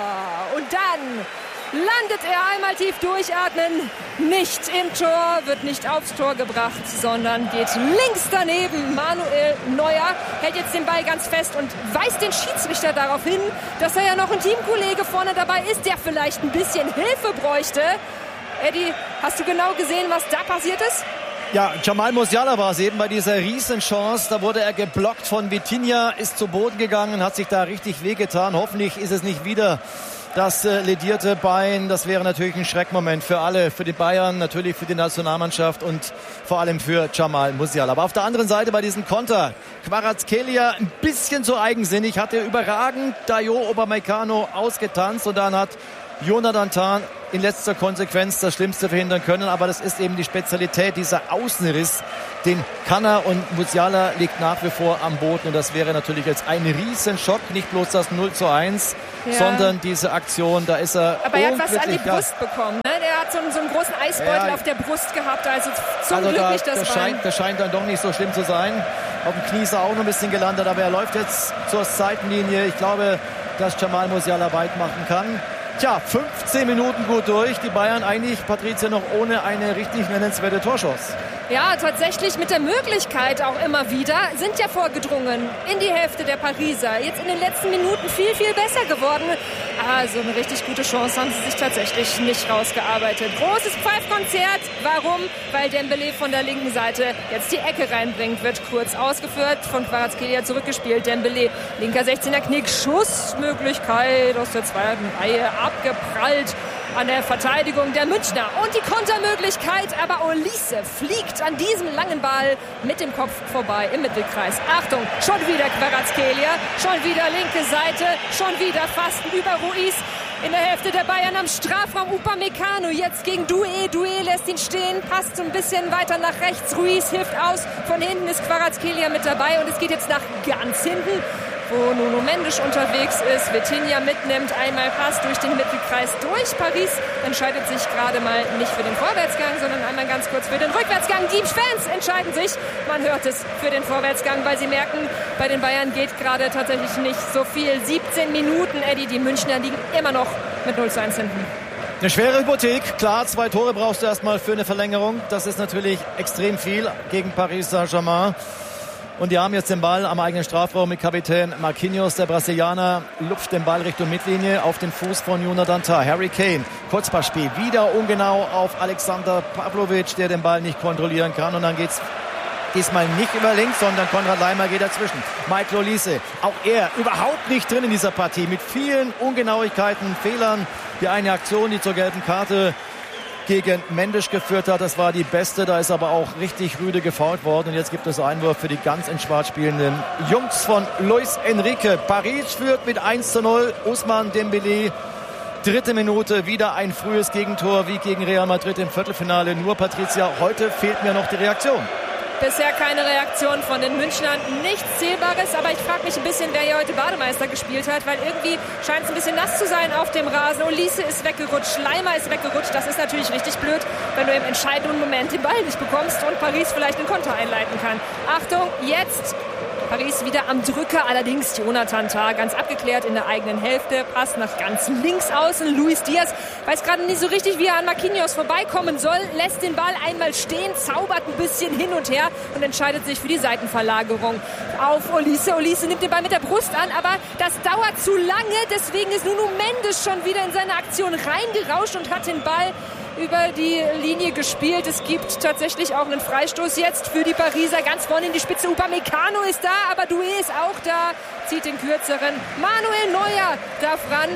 Und dann landet er einmal tief durchatmen. Nicht im Tor, wird nicht aufs Tor gebracht, sondern geht links daneben. Manuel Neuer hält jetzt den Ball ganz fest und weist den Schiedsrichter darauf hin, dass er ja noch ein Teamkollege vorne dabei ist, der vielleicht ein bisschen Hilfe bräuchte. Eddie, hast du genau gesehen, was da passiert ist? Ja, Jamal Musiala war es eben bei dieser Riesenchance. Da wurde er geblockt von Vitinha, ist zu Boden gegangen, hat sich da richtig wehgetan. Hoffentlich ist es nicht wieder das äh, ledierte Bein. Das wäre natürlich ein Schreckmoment für alle, für die Bayern, natürlich für die Nationalmannschaft und vor allem für Jamal Musiala. Aber auf der anderen Seite bei diesem Konter, Kvaratskhelia ein bisschen zu eigensinnig, hatte überragend Dayot Upamecano ausgetanzt und dann hat Jonathan Tah in letzter Konsequenz das Schlimmste verhindern können. Aber das ist eben die Spezialität, dieser Außenriss, den kann er, und Musiala liegt nach wie vor am Boden. Und das wäre natürlich jetzt ein Riesenschock, nicht bloß das null zu eins, ja, sondern diese Aktion, da ist er. Aber er hat was an die Brust ja. bekommen, ne? Der hat so einen, so einen großen Eisbeutel ja. auf der Brust gehabt, also zum also Glück da, nicht das das Bein. scheint, das scheint dann doch nicht so schlimm zu sein. Auf dem Knie ist er auch noch ein bisschen gelandet, aber er läuft jetzt zur Seitenlinie. Ich glaube, dass Jamal Musiala weit machen kann. Tja, fünfzehn Minuten gut durch. Die Bayern eigentlich, Patricia, noch ohne eine richtig nennenswerte Torchance. Ja, tatsächlich mit der Möglichkeit auch immer wieder, sind ja vorgedrungen in die Hälfte der Pariser. Jetzt in den letzten Minuten viel, viel besser geworden. Also eine richtig gute Chance haben sie sich tatsächlich nicht rausgearbeitet. Großes Pfeifkonzert. Warum? Weil Dembélé von der linken Seite jetzt die Ecke reinbringt. Wird kurz ausgeführt, von Kvaratskhelia zurückgespielt. Dembélé, linker sechzehner Knick, Schussmöglichkeit aus der zweiten Reihe, abgeprallt an der Verteidigung der Münchner. Und die Kontermöglichkeit, aber Olise fliegt an diesem langen Ball mit dem Kopf vorbei im Mittelkreis. Achtung, schon wieder Kvaratskhelia, schon wieder linke Seite, schon wieder fast über Ruiz. In der Hälfte der Bayern am Strafraum Upamecano jetzt gegen Doué. Doué lässt ihn stehen, passt so ein bisschen weiter nach rechts. Ruiz hilft aus. Von hinten ist Kvaratskhelia mit dabei und es geht jetzt nach ganz hinten, wo Nuno Mendes unterwegs ist, Vitinha mitnimmt, einmal Pass durch den Mittelkreis durch. Paris entscheidet sich gerade mal nicht für den Vorwärtsgang, sondern einmal ganz kurz für den Rückwärtsgang. Die Fans entscheiden sich, man hört es, für den Vorwärtsgang, weil sie merken, bei den Bayern geht gerade tatsächlich nicht so viel. siebzehn Minuten, Eddie, die Münchner liegen immer noch mit null zu eins hinten. Eine schwere Hypothek, klar, zwei Tore brauchst du erstmal für eine Verlängerung. Das ist natürlich extrem viel gegen Paris Saint-Germain. Und die haben jetzt den Ball am eigenen Strafraum mit Kapitän Marquinhos. Der Brasilianer lupft den Ball Richtung Mittellinie auf den Fuß von Jonathan Tah. Harry Kane, Kurzpassspiel, wieder ungenau auf Alexander Pavlovic, der den Ball nicht kontrollieren kann. Und dann geht's diesmal nicht über links, sondern Konrad Laimer geht dazwischen. Michael Olise, auch er überhaupt nicht drin in dieser Partie, mit vielen Ungenauigkeiten, Fehlern. Die eine Aktion, die zur gelben Karte gegen Mendes geführt hat, das war die beste. Da ist aber auch richtig rüde gefoult worden. Und jetzt gibt es Einwurf für die ganz in schwarz spielenden Jungs von Luis Enrique. Paris führt mit eins zu null. Ousmane Dembélé, dritte Minute, wieder ein frühes Gegentor wie gegen Real Madrid im Viertelfinale. Nur, Patricia, heute fehlt mir noch die Reaktion. Bisher keine Reaktion von den Münchnern, nichts Zählbares, aber ich frage mich ein bisschen, wer hier heute Bademeister gespielt hat, weil irgendwie scheint es ein bisschen nass zu sein auf dem Rasen. Olise ist weggerutscht, Laimer ist weggerutscht, das ist natürlich richtig blöd, wenn du im entscheidenden Moment den Ball nicht bekommst und Paris vielleicht einen Konter einleiten kann. Achtung, jetzt Paris wieder am Drücker, allerdings Jonathan Tah ganz abgeklärt in der eigenen Hälfte, passt nach ganz links außen. Luis Diaz weiß gerade nicht so richtig, wie er an Marquinhos vorbeikommen soll, lässt den Ball einmal stehen, zaubert ein bisschen hin und her und entscheidet sich für die Seitenverlagerung auf Olise. Olise nimmt den Ball mit der Brust an, aber das dauert zu lange, deswegen ist Nuno Mendes schon wieder in seine Aktion reingerauscht und hat den Ball über die Linie gespielt. Es gibt tatsächlich auch einen Freistoß jetzt für die Pariser. Ganz vorne in die Spitze. Upamecano ist da, aber Doué ist auch da. Zieht den kürzeren. Manuel Neuer darf ran.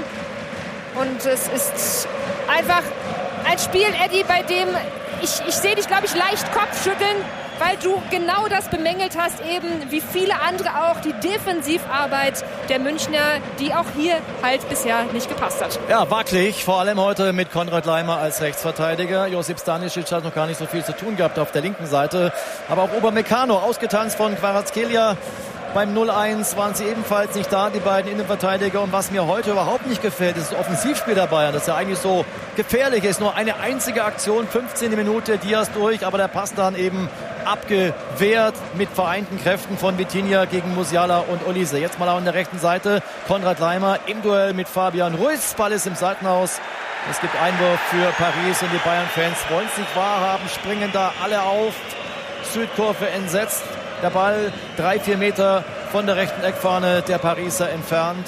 Und es ist einfach ein Spiel, Eddie, bei dem ich, ich sehe dich, glaube ich, leicht Kopfschütteln, weil du genau das bemängelt hast, eben wie viele andere auch, die Defensivarbeit der Münchner, die auch hier halt bisher nicht gepasst hat. Ja, wackelig, vor allem heute mit Konrad Laimer als Rechtsverteidiger. Josip Stanisic hat noch gar nicht so viel zu tun gehabt auf der linken Seite. Aber auch Upamecano, ausgetanzt von Kvaratskhelia. Beim null eins waren sie ebenfalls nicht da, die beiden Innenverteidiger. Und was mir heute überhaupt nicht gefällt, ist das Offensivspiel der Bayern, das ja eigentlich so gefährlich ist. Nur eine einzige Aktion, fünfzehnte Minute, Diaz durch, aber der Pass dann eben abgewehrt mit vereinten Kräften von Vitinha gegen Musiala und Olise. Jetzt mal an der rechten Seite Konrad Laimer im Duell mit Fabian Ruiz. Ball ist im Seitenhaus. Es gibt Einwurf für Paris und die Bayern-Fans wollen es nicht wahrhaben, springen da alle auf. Südkurve entsetzt. Der Ball drei, vier Meter von der rechten Eckfahne der Pariser entfernt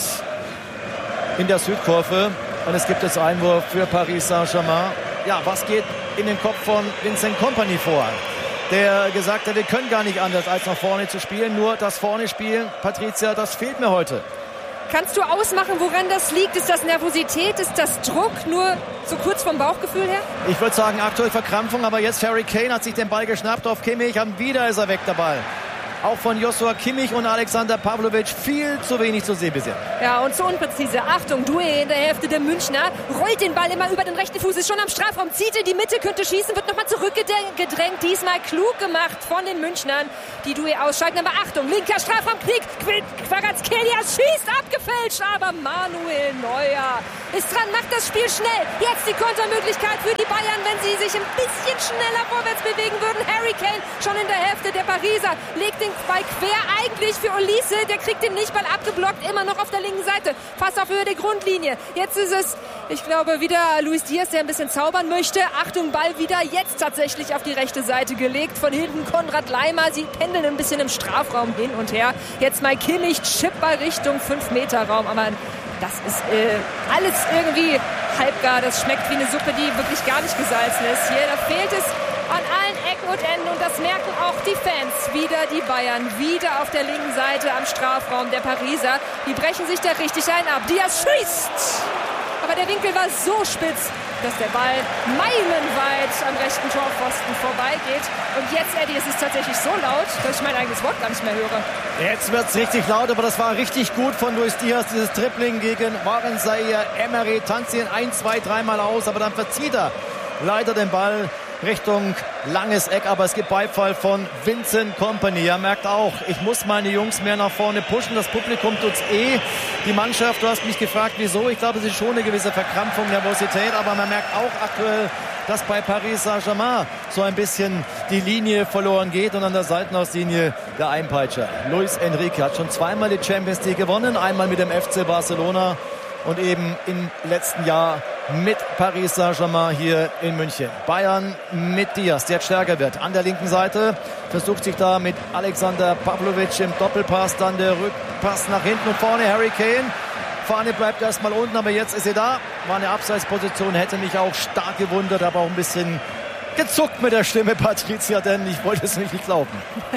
in der Südkurve. Und es gibt jetzt Einwurf für Paris Saint-Germain. Ja, was geht in den Kopf von Vincent Kompany vor? Der gesagt hat, wir können gar nicht anders, als nach vorne zu spielen. Nur das vorne spielen, Patricia, das fehlt mir heute. Kannst du ausmachen, woran das liegt? Ist das Nervosität? Ist das Druck? Nur so kurz vom Bauchgefühl her? Ich würde sagen, aktuell Verkrampfung, aber jetzt Harry Kane hat sich den Ball geschnappt auf Kimmich. Und wieder ist er weg, der Ball. Auch von Joshua Kimmich und Alexander Pavlovic viel zu wenig zu sehen bisher. Ja, und zu unpräzise. Achtung, Doué in der Hälfte der Münchner. Rollt den Ball immer über den rechten Fuß, ist schon am Strafraum, zieht in die Mitte, könnte schießen, wird nochmal zurückgedrängt. Diesmal klug gemacht von den Münchnern, die Doué ausschalten. Aber Achtung, linker Strafraum, Knick, Kvaratskhelia schießt, abgefälscht. Aber Manuel Neuer ist dran, macht das Spiel schnell. Jetzt die Kontermöglichkeit für die Bayern, wenn sie sich ein bisschen schneller vorwärts bewegen würden. Harry Kane schon in der Hälfte der Pariser, legt den Ball quer eigentlich für Olise, der kriegt den nicht, Ball abgeblockt, immer noch auf der linken Seite, fast auf Höhe der Grundlinie. Jetzt ist es, ich glaube, wieder Luis Diaz, der ein bisschen zaubern möchte. Achtung, Ball wieder jetzt tatsächlich auf die rechte Seite gelegt. Von hinten Konrad Laimer, sie pendeln ein bisschen im Strafraum hin und her. Jetzt mal Kimmich, Chipball Richtung fünf Meter Raum, aber das ist äh, alles irgendwie halbgar. Das schmeckt wie eine Suppe, die wirklich gar nicht gesalzen ist. Hier, da fehlt es an allen Ecken und Enden und das merken auch die Fans. Wieder die Bayern, wieder auf der linken Seite am Strafraum der Pariser. Die brechen sich da richtig ein ab. Diaz schießt! Aber der Winkel war so spitz, dass der Ball meilenweit am rechten Torpfosten vorbeigeht. Und jetzt, Eddie, es ist tatsächlich so laut, dass ich mein eigenes Wort gar nicht mehr höre. Jetzt wird es richtig laut, aber das war richtig gut von Luis Diaz, dieses Tripling gegen Warren Zaïre Emery. Tanzt ihn ein, zwei, dreimal aus, aber dann verzieht er leider den Ball Richtung langes Eck, aber es gibt Beifall von Vincent Kompany. Er merkt auch, ich muss meine Jungs mehr nach vorne pushen. Das Publikum tut's eh. Die Mannschaft, du hast mich gefragt, wieso? Ich glaube, es ist schon eine gewisse Verkrampfung, Nervosität, aber man merkt auch aktuell, dass bei Paris Saint-Germain so ein bisschen die Linie verloren geht und an der Seitenauslinie der Einpeitscher. Luis Enrique hat schon zweimal die Champions League gewonnen, einmal mit dem F C Barcelona und eben im letzten Jahr mit Paris Saint-Germain hier in München. Bayern mit Diaz, der jetzt stärker wird. An der linken Seite versucht sich da mit Alexander Pavlovic im Doppelpass, dann der Rückpass nach hinten und vorne Harry Kane. Fahne bleibt erstmal unten, aber jetzt ist sie da. War eine Abseitsposition, hätte mich auch stark gewundert, aber auch ein bisschen gezuckt mit der Stimme, Patricia, denn ich wollte es nicht glauben.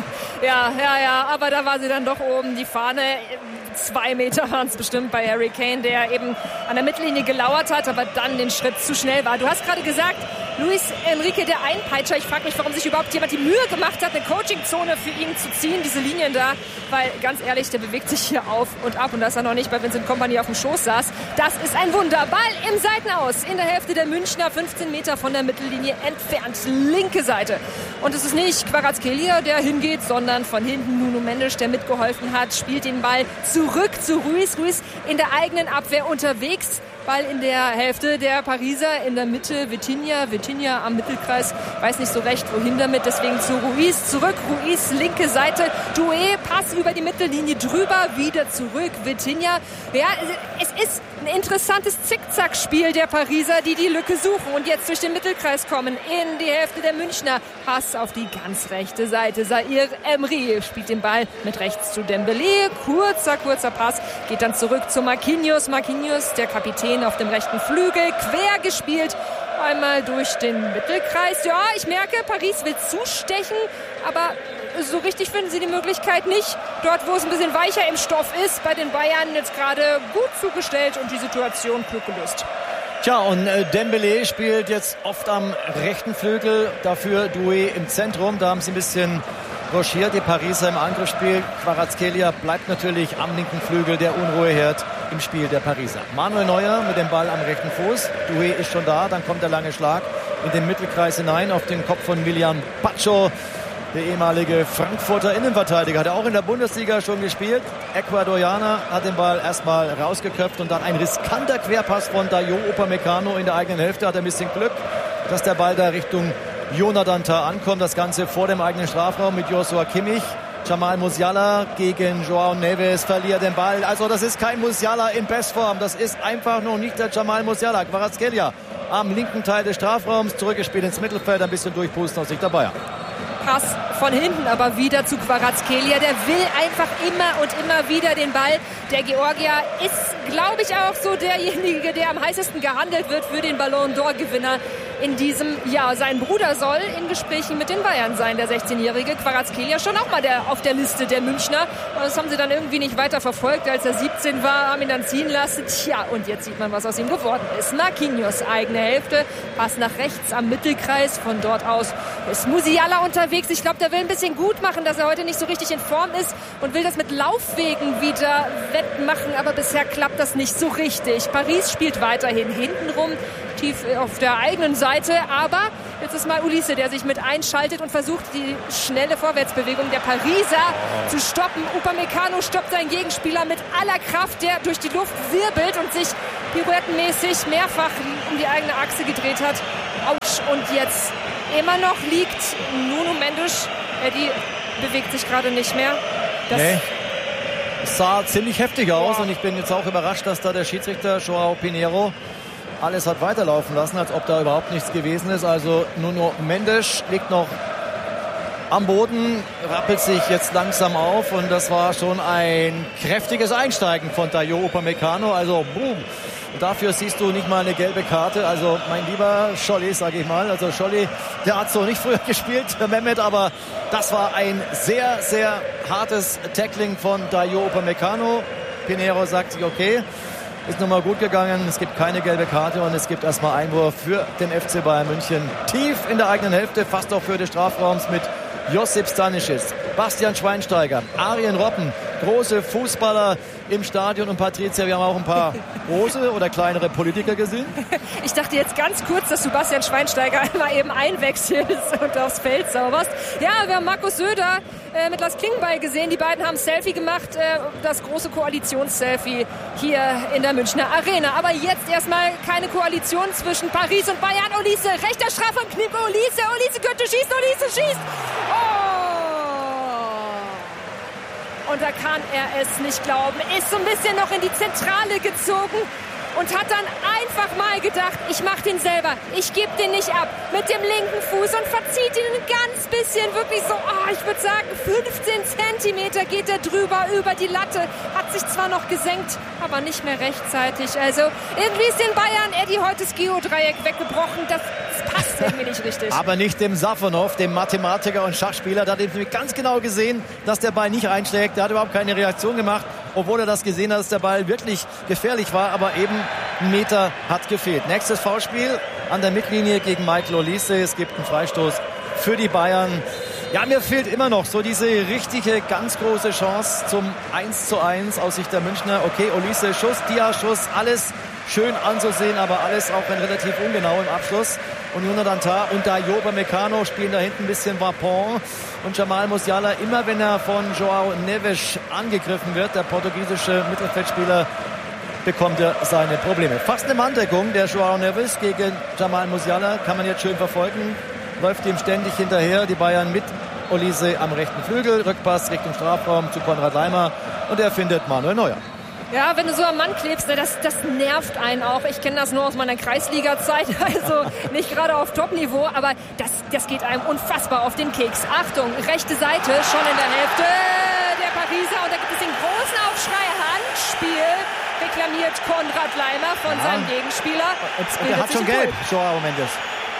Ja, ja, ja, aber da war sie dann doch oben. Die Fahne, zwei Meter waren es bestimmt bei Harry Kane, der eben an der Mittellinie gelauert hat, aber dann den Schritt zu schnell war. Du hast gerade gesagt, Luis Enrique, der Einpeitscher. Ich frage mich, warum sich überhaupt jemand die Mühe gemacht hat, eine Coachingzone für ihn zu ziehen, diese Linien da. Weil, ganz ehrlich, der bewegt sich hier auf und ab und dass er noch nicht bei Vincent Kompany auf dem Schoß saß. Das ist ein Wunder. Ball im Seitenaus in der Hälfte der Münchner, fünfzehn Meter von der Mittellinie entfernt. Linke Seite. Und es ist nicht Kvaratskhelia, der hingeht, sondern von hinten Nuno Mendes, der mitgeholfen hat, spielt den Ball zurück zu Ruiz. Ruiz in der eigenen Abwehr unterwegs. Ball in der Hälfte der Pariser, in der Mitte Vitinha, Vitinha am Mittelkreis, weiß nicht so recht, wohin damit, deswegen zu Ruiz, zurück, Ruiz, linke Seite, Doué, Pass über die Mittellinie drüber, wieder zurück, Vitinha. Ja, es ist ein interessantes Zickzackspiel der Pariser, die die Lücke suchen und jetzt durch den Mittelkreis kommen, in die Hälfte der Münchner, Pass auf die ganz rechte Seite, Zaïre Emery spielt den Ball mit rechts zu Dembélé, kurzer, kurzer Pass, geht dann zurück zu Marquinhos, Marquinhos, der Kapitän auf dem rechten Flügel, quer gespielt, einmal durch den Mittelkreis. Ja, ich merke, Paris will zustechen, aber so richtig finden sie die Möglichkeit nicht. Dort, wo es ein bisschen weicher im Stoff ist, bei den Bayern jetzt gerade gut zugestellt und die Situation klug gelöst. Tja, und äh, Dembélé spielt jetzt oft am rechten Flügel, dafür Doué im Zentrum. Da haben sie ein bisschen rochiert, die Pariser im Angriffsspiel. Kvaratskhelia bleibt natürlich am linken Flügel, der Unruheherd im Spiel der Pariser. Manuel Neuer mit dem Ball am rechten Fuß. Doué ist schon da, dann kommt der lange Schlag in den Mittelkreis hinein auf den Kopf von Willian Pacho. Der ehemalige Frankfurter Innenverteidiger, hat er auch in der Bundesliga schon gespielt. Ecuadorianer hat den Ball erstmal rausgeköpft und dann ein riskanter Querpass von Dayot Upamecano in der eigenen Hälfte. Hat ein bisschen Glück, dass der Ball da Richtung Jonathan Tah ankommt. Das Ganze vor dem eigenen Strafraum mit Joshua Kimmich. Jamal Musiala gegen Joao Neves verliert den Ball. Also das ist kein Musiala in Bestform. Das ist einfach noch nicht der Jamal Musiala. Kvaratskhelia am linken Teil des Strafraums, zurückgespielt ins Mittelfeld, ein bisschen durchpusten aus Sicht der Bayern. Pass von hinten, aber wieder zu Kvaratskhelia. Der will einfach immer und immer wieder den Ball. Der Georgier ist, glaube ich, auch so derjenige, der am heißesten gehandelt wird für den Ballon d'Or-Gewinner in diesem Jahr. Sein Bruder soll in Gesprächen mit den Bayern sein, der sechzehnjährige Kvaratskhelia, schon auch mal der, auf der Liste der Münchner. Das haben sie dann irgendwie nicht weiter verfolgt, als er siebzehn war, haben ihn dann ziehen lassen. Tja, und jetzt sieht man, was aus ihm geworden ist. Marquinhos, eigene Hälfte, Pass nach rechts am Mittelkreis. Von dort aus ist Musiala unterwegs. Ich glaube, der will ein bisschen gut machen, dass er heute nicht so richtig in Form ist und will das mit Laufwegen wieder wettmachen, aber bisher klappt das nicht so richtig. Paris spielt weiterhin hintenrum, tief auf der eigenen Seite, aber jetzt ist mal Ulisse, der sich mit einschaltet und versucht, die schnelle Vorwärtsbewegung der Pariser zu stoppen. Upamecano stoppt seinen Gegenspieler mit aller Kraft, der durch die Luft wirbelt und sich pirouettenmäßig mehrfach um die eigene Achse gedreht hat. Und jetzt immer noch liegt Nuno Mendes. Eddie bewegt sich gerade nicht mehr. Das nee. Es sah ziemlich heftig aus, und ich bin jetzt auch überrascht, dass da der Schiedsrichter Joao Pinheiro alles hat weiterlaufen lassen, als ob da überhaupt nichts gewesen ist. Also Nuno Mendes liegt noch am Boden, rappelt sich jetzt langsam auf, und das war schon ein kräftiges Einsteigen von Dayot Upamecano. Also boom. Dafür siehst du nicht mal eine gelbe Karte. Also mein lieber Scholli, sage ich mal. Also Scholli, der hat so nicht früher gespielt, der Mehmet, aber das war ein sehr, sehr hartes Tackling von Dayot Upamecano. Pinheiro sagt sich, okay, ist nochmal gut gegangen. Es gibt keine gelbe Karte und es gibt erstmal Einwurf für den F C Bayern München. Tief in der eigenen Hälfte, fast auch für des Strafraums mit Josip Stanisic, Bastian Schweinsteiger, Arjen Robben, große Fußballer im Stadion. Und Patricia, wir haben auch ein paar große oder kleinere Politiker gesehen. Ich dachte jetzt ganz kurz, dass du Bastian Schweinsteiger einmal eben einwechselst und aufs Feld zauberst. Ja, wir haben Markus Söder äh, mit Lars Klingbeil gesehen. Die beiden haben ein Selfie gemacht, äh, das große Koalitionsselfie hier in der Münchner Arena. Aber jetzt erstmal keine Koalition zwischen Paris und Bayern. Olise, rechter Strafraum, Knipp, Olise, Olise könnte schießen, Olise schießt. Oh! Und da kann er es nicht glauben. Ist so ein bisschen noch in die Zentrale gezogen und hat dann einfach mal gedacht, ich mach den selber, ich gebe den nicht ab, mit dem linken Fuß, und verzieht ihn ein ganz bisschen, wirklich so, oh, ich würde sagen fünfzehn Zentimeter geht er drüber, über die Latte, hat sich zwar noch gesenkt, aber nicht mehr rechtzeitig. Also irgendwie ist den Bayern Eddie heute das Geodreieck weggebrochen, das, das passt irgendwie nicht richtig. Aber nicht dem Safonov, dem Mathematiker und Schachspieler, der hat eben ganz genau gesehen, dass der Ball nicht einschlägt, der hat überhaupt keine Reaktion gemacht, obwohl er das gesehen hat, dass der Ball wirklich gefährlich war, aber eben ein Meter hat gefehlt. Nächstes Foulspiel an der Mittellinie gegen Michael Olise. Es gibt einen Freistoß für die Bayern. Ja, mir fehlt immer noch so diese richtige, ganz große Chance zum eins zu eins aus Sicht der Münchner. Okay, Olise, Schuss, Dia-Schuss, alles schön anzusehen, aber alles auch ein relativ ungenau im Abschluss. Und Jonathan Tah und Dayot Upamecano spielen da hinten ein bisschen Vapon. Und Jamal Musiala, immer wenn er von Joao Neves angegriffen wird, der portugiesische Mittelfeldspieler, bekommt er seine Probleme. Fast eine Manndeckung der Joao Neves gegen Jamal Musiala, kann man jetzt schön verfolgen. Läuft ihm ständig hinterher, die Bayern mit Olise am rechten Flügel. Rückpass Richtung Strafraum zu Konrad Laimer, und er findet Manuel Neuer. Ja, wenn du so am Mann klebst, das, das nervt einen auch. Ich kenne das nur aus meiner Kreisliga-Zeit, also nicht gerade auf Top-Niveau, aber das, das geht einem unfassbar auf den Keks. Achtung, rechte Seite, schon in der Hälfte der Pariser, und da gibt es den großen Aufschrei, Handspiel, reklamiert Konrad Laimer von ja. seinem Gegenspieler. Und, und er hat schon gelb, Joao Mendes.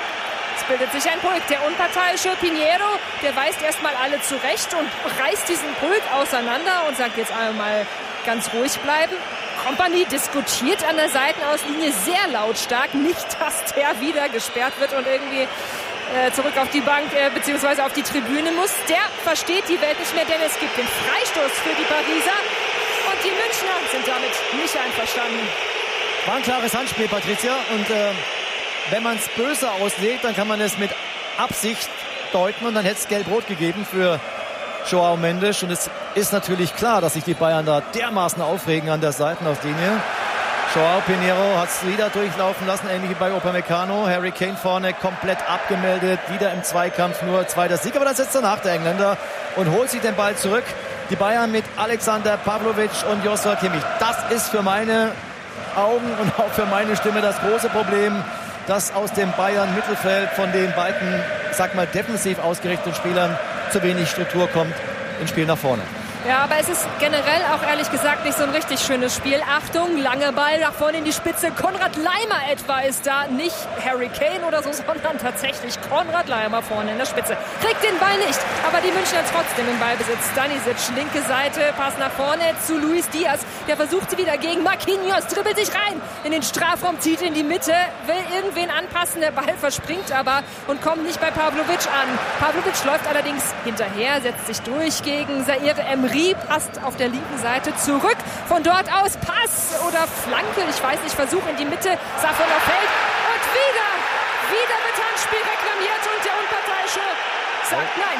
Es bildet sich ein Pulk. Der unparteiische Pinheiro, der weist erstmal alle zurecht und reißt diesen Pulk auseinander und sagt jetzt einmal ganz ruhig bleiben. Kompany diskutiert an der Seitenauslinie sehr lautstark. Nicht, dass der wieder gesperrt wird und irgendwie äh, zurück auf die Bank äh, bzw. auf die Tribüne muss. Der versteht die Welt nicht mehr, denn es gibt den Freistoß für die Pariser. Und die Münchner sind damit nicht einverstanden. War ein klares Handspiel, Patricia. Und äh, wenn man es böse auslegt, dann kann man es mit Absicht deuten und dann hätte es Gelb-Rot gegeben für João Mendes. Und es ist natürlich klar, dass sich die Bayern da dermaßen aufregen an der Seitenauslinie. João Pinheiro hat es wieder durchlaufen lassen, ähnlich wie bei Upamecano. Harry Kane vorne komplett abgemeldet, wieder im Zweikampf, nur zweiter Sieg. Aber dann setzt danach der Engländer und holt sich den Ball zurück. Die Bayern mit Alexander Pavlovic und Joshua Kimmich. Das ist für meine Augen und auch für meine Stimme das große Problem, dass aus dem Bayern-Mittelfeld von den beiden, sag mal, defensiv ausgerichteten Spielern zu wenig Struktur kommt im Spiel nach vorne. Ja, aber es ist generell auch ehrlich gesagt nicht so ein richtig schönes Spiel. Achtung, langer Ball nach vorne in die Spitze. Konrad Laimer etwa ist da. Nicht Harry Kane oder so, sondern tatsächlich Konrad Laimer vorne in der Spitze. Kriegt den Ball nicht, aber die Münchner trotzdem im Ballbesitz. Stanisic, linke Seite, Pass nach vorne zu Luis Diaz. Der versucht sie wieder gegen Marquinhos, dribbelt sich rein in den Strafraum, zieht in die Mitte, will irgendwen anpassen. Der Ball verspringt aber und kommt nicht bei Pavlovic an. Pavlovic läuft allerdings hinterher, setzt sich durch gegen Zaire Emery. Passt auf der linken Seite zurück. Von dort aus Pass oder Flanke, ich weiß nicht, Versuch in die Mitte. Safonov fällt und wieder, wieder wird Handspiel reklamiert und der Unparteiische sagt nein.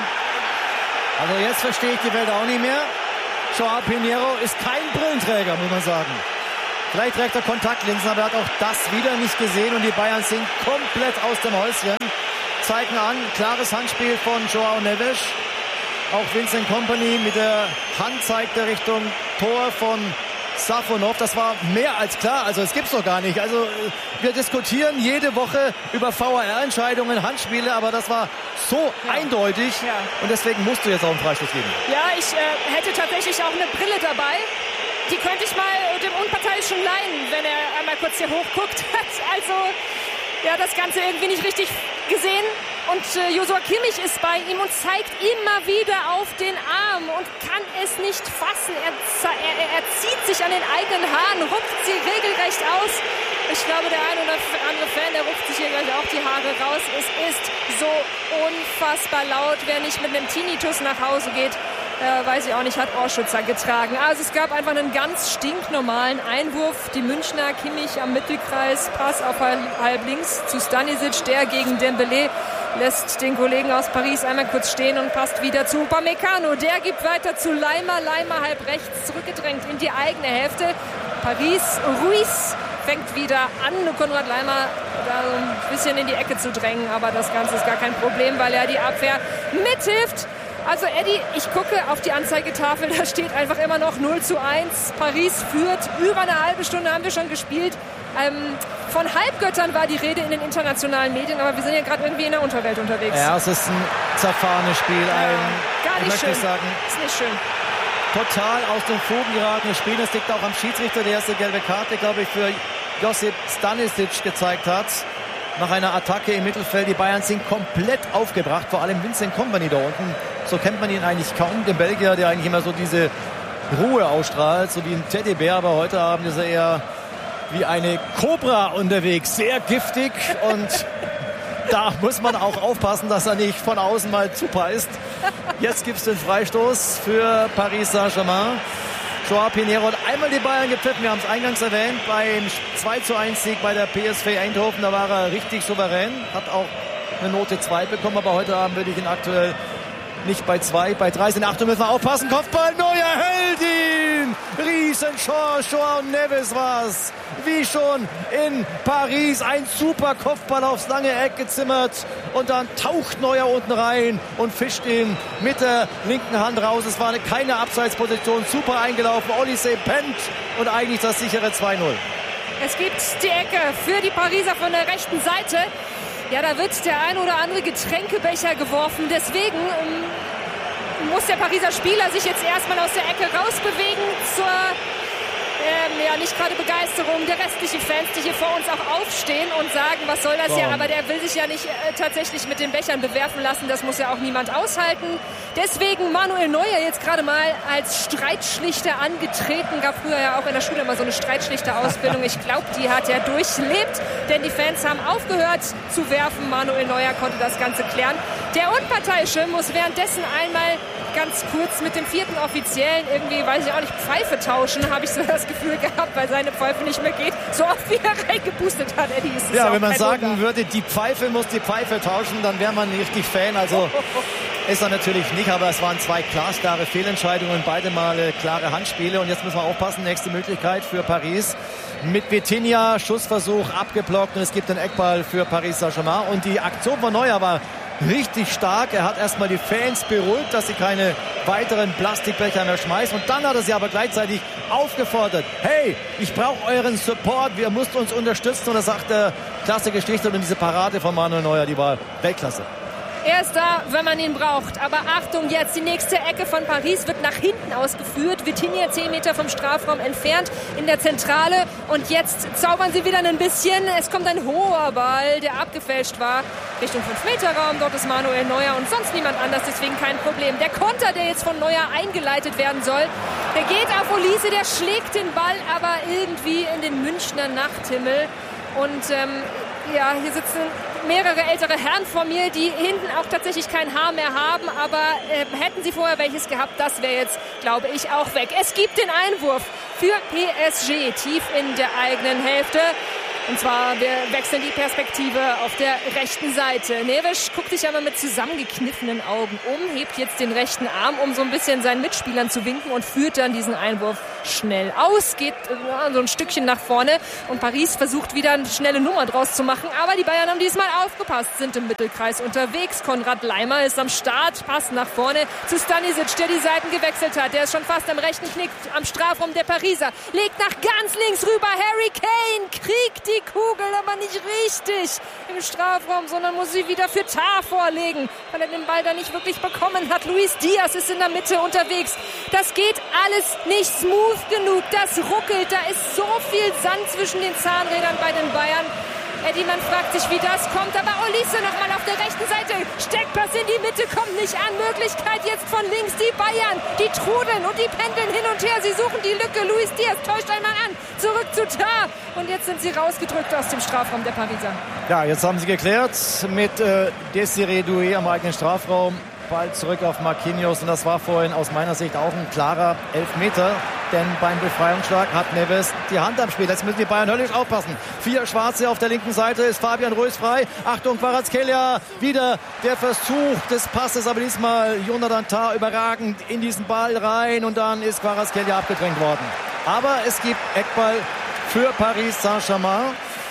Also jetzt verstehe ich die Welt auch nicht mehr. João Pinheiro ist kein Brillenträger, muss man sagen. Vielleicht trägt er Kontaktlinsen, aber er hat auch das wieder nicht gesehen und die Bayern sind komplett aus dem Häuschen. Zeigen an, klares Handspiel von João Neves. Auch Vincent Kompany mit der Hand zeigt er Richtung Tor von Safonov. Das war mehr als klar. Also es gibt's doch gar nicht. Also wir diskutieren jede Woche über V A R-Entscheidungen, Handspiele, aber das war so ja. eindeutig. Ja. Und deswegen musst du jetzt auch einen Freistoß geben. Ja, ich äh, hätte tatsächlich auch eine Brille dabei. Die könnte ich mal dem Unparteiischen leihen, wenn er einmal kurz hier hochguckt hat. Also ja, das Ganze irgendwie nicht richtig gesehen. Und äh, Joshua Kimmich ist bei ihm und zeigt immer wieder auf den Arm und kann es nicht fassen. Er, er, er zieht sich an den eigenen Haaren, rupft sie regelrecht aus. Ich glaube, der ein oder andere Fan, der rupft sich hier gleich auch die Haare raus. Es ist so unfassbar laut. Wer nicht mit einem Tinnitus nach Hause geht, äh, weiß ich auch nicht, hat Ohrschützer getragen. Also es gab einfach einen ganz stinknormalen Einwurf. Die Münchner, Kimmich am Mittelkreis, Pass auf halb links zu Stanisic, der gegen Dembélé lässt den Kollegen aus Paris einmal kurz stehen und passt wieder zu Upamecano. Der gibt weiter zu Laimer. Laimer halb rechts zurückgedrängt in die eigene Hälfte. Paris, Ruiz fängt wieder an, Konrad Laimer da so ein bisschen in die Ecke zu drängen. Aber das Ganze ist gar kein Problem, weil er die Abwehr mithilft. Also Eddie, ich gucke auf die Anzeigetafel, da steht einfach immer noch null zu eins. Paris führt, über eine halbe Stunde haben wir schon gespielt. Ähm, von Halbgöttern war die Rede in den internationalen Medien, aber wir sind ja gerade irgendwie in der Unterwelt unterwegs. Ja, es ist ein zerfahrenes Spiel. Ja, ein, gar nicht schön. Sagen, ist nicht schön. Total aus dem Fugen geratenes Spiel. Das liegt auch am Schiedsrichter, der erste gelbe Karte, glaube ich, für Josip Stanisic gezeigt hat. Nach einer Attacke im Mittelfeld. Die Bayern sind komplett aufgebracht, vor allem Vincent Kompany da unten. So kennt man ihn eigentlich kaum, den Belgier, der eigentlich immer so diese Ruhe ausstrahlt, so wie ein Teddybär. Aber heute Abend ist er eher wie eine Kobra unterwegs, sehr giftig. Und da muss man auch aufpassen, dass er nicht von außen mal zubeißt. Jetzt gibt es den Freistoß für Paris Saint-Germain. João Pinheiro hat einmal die Bayern gepfiffen, wir haben es eingangs erwähnt, beim zwei zu eins Sieg bei der P S V Eindhoven, da war er richtig souverän, hat auch eine Note zwei bekommen, aber heute Abend würde ich ihn aktuell nicht bei zwei, bei drei sind. Achtung, müssen wir aufpassen, Kopfball, neuer Heldin, Riesenchance, João Neves war's, wie schon in Paris, ein super Kopfball aufs lange Eck gezimmert und dann taucht Neuer unten rein und fischt ihn mit der linken Hand raus. Es war eine, keine Abseitsposition, super eingelaufen, Olise pennt und eigentlich das sichere zwei null. Es gibt die Ecke für die Pariser von der rechten Seite. Ja, da wird der ein oder andere Getränkebecher geworfen. Deswegen ähm, muss der Pariser Spieler sich jetzt erstmal aus der Ecke rausbewegen zur ähm, ja, nicht gerade Begeisterung der restlichen Fans, die hier vor uns auch aufstehen und sagen, was soll das hier? Aber der will sich ja nicht äh, tatsächlich mit den Bechern bewerfen lassen. Das muss ja auch niemand aushalten. Deswegen Manuel Neuer jetzt gerade mal als Streitschlichter angetreten. Gab früher ja auch in der Schule immer so eine Streitschlichter-Ausbildung. Ich glaube, die hat er durchlebt, denn die Fans haben aufgehört zu werfen. Manuel Neuer konnte das Ganze klären. Der Unparteiische muss währenddessen einmal ganz kurz mit dem vierten Offiziellen irgendwie, weiß ich auch nicht, Pfeife tauschen, habe ich so das Gefühl gehabt, weil seine Pfeife nicht mehr geht. So oft wie er reingepustet hat, Eddie, ist es ja, auch wenn man kein sagen Wunder. würde, die Pfeife muss die Pfeife tauschen, dann wäre man richtig Fan. Also ist er natürlich nicht, aber es waren zwei glasklare Fehlentscheidungen, beide Male klare Handspiele. Und jetzt müssen wir aufpassen, nächste Möglichkeit für Paris. Mit Vitinha, Schussversuch abgeblockt und es gibt den Eckball für Paris Saint-Germain. Und die Aktion von Neuer war richtig stark. Er hat erstmal die Fans beruhigt, dass sie keine weiteren Plastikbecher mehr schmeißen. Und dann hat er sie aber gleichzeitig aufgefordert. Hey, ich brauche euren Support. Wir müssen uns unterstützen. Und da sagt er, klasse Geschichte. Und diese Parade von Manuel Neuer, die war Weltklasse. Er ist da, wenn man ihn braucht. Aber Achtung jetzt, die nächste Ecke von Paris wird nach hinten ausgeführt. Vitinha zehn Meter vom Strafraum entfernt in der Zentrale. Und jetzt zaubern sie wieder ein bisschen. Es kommt ein hoher Ball, der abgefälscht war. Richtung fünf Meter Raum, dort ist Manuel Neuer und sonst niemand anders, deswegen kein Problem. Der Konter, der jetzt von Neuer eingeleitet werden soll, der geht auf Olise, der schlägt den Ball aber irgendwie in den Münchner Nachthimmel. Und ähm, ja, hier sitzen mehrere ältere Herren vor mir, die hinten auch tatsächlich kein Haar mehr haben, aber äh, hätten sie vorher welches gehabt, das wäre jetzt, glaube ich, auch weg. Es gibt den Einwurf für P S G tief in der eigenen Hälfte. Und zwar, wir wechseln die Perspektive auf der rechten Seite. Neves guckt sich aber mit zusammengekniffenen Augen um, hebt jetzt den rechten Arm, um so ein bisschen seinen Mitspielern zu winken und führt dann diesen Einwurf schnell aus, geht äh, so ein Stückchen nach vorne und Paris versucht wieder eine schnelle Nummer draus zu machen, aber die Bayern haben diesmal aufgepasst, sind im Mittelkreis unterwegs. Konrad Laimer ist am Start, passt nach vorne zu Stanisic, der die Seiten gewechselt hat. Der ist schon fast am rechten Knick am Strafraum der Pariser, legt nach ganz links rüber. Harry Kane kriegt die Kugel, aber nicht richtig im Strafraum, sondern muss sie wieder für Tar vorlegen, weil er den Ball da nicht wirklich bekommen hat. Luis Diaz ist in der Mitte unterwegs. Das geht alles nicht smooth genug. Das ruckelt. Da ist so viel Sand zwischen den Zahnrädern bei den Bayern. Eddie, man fragt sich, wie das kommt. Aber Olise nochmal auf der rechten Seite. Steckpass in die Mitte, kommt nicht an. Möglichkeit jetzt von links. Die Bayern, die trudeln und die pendeln hin und her. Sie suchen die Lücke. Luis Diaz täuscht einmal an. Zurück zu Tar. Und jetzt sind sie rausgedrückt aus dem Strafraum der Pariser. Ja, jetzt haben sie geklärt mit äh, Desiré Doué am eigenen Strafraum. Ball zurück auf Marquinhos. Und das war vorhin aus meiner Sicht auch ein klarer Elfmeter. Denn beim Befreiungsschlag hat Neves die Hand am Spiel. Jetzt müssen die Bayern höllisch aufpassen. Vier Schwarze auf der linken Seite. Ist Fabian Ruiz frei. Achtung, Kvaratskhelia. Wieder der Versuch des Passes. Aber diesmal Jonathan Tah überragend in diesen Ball rein. Und dann ist Kvaratskhelia abgedrängt worden. Aber es gibt Eckball für Paris Saint-Germain.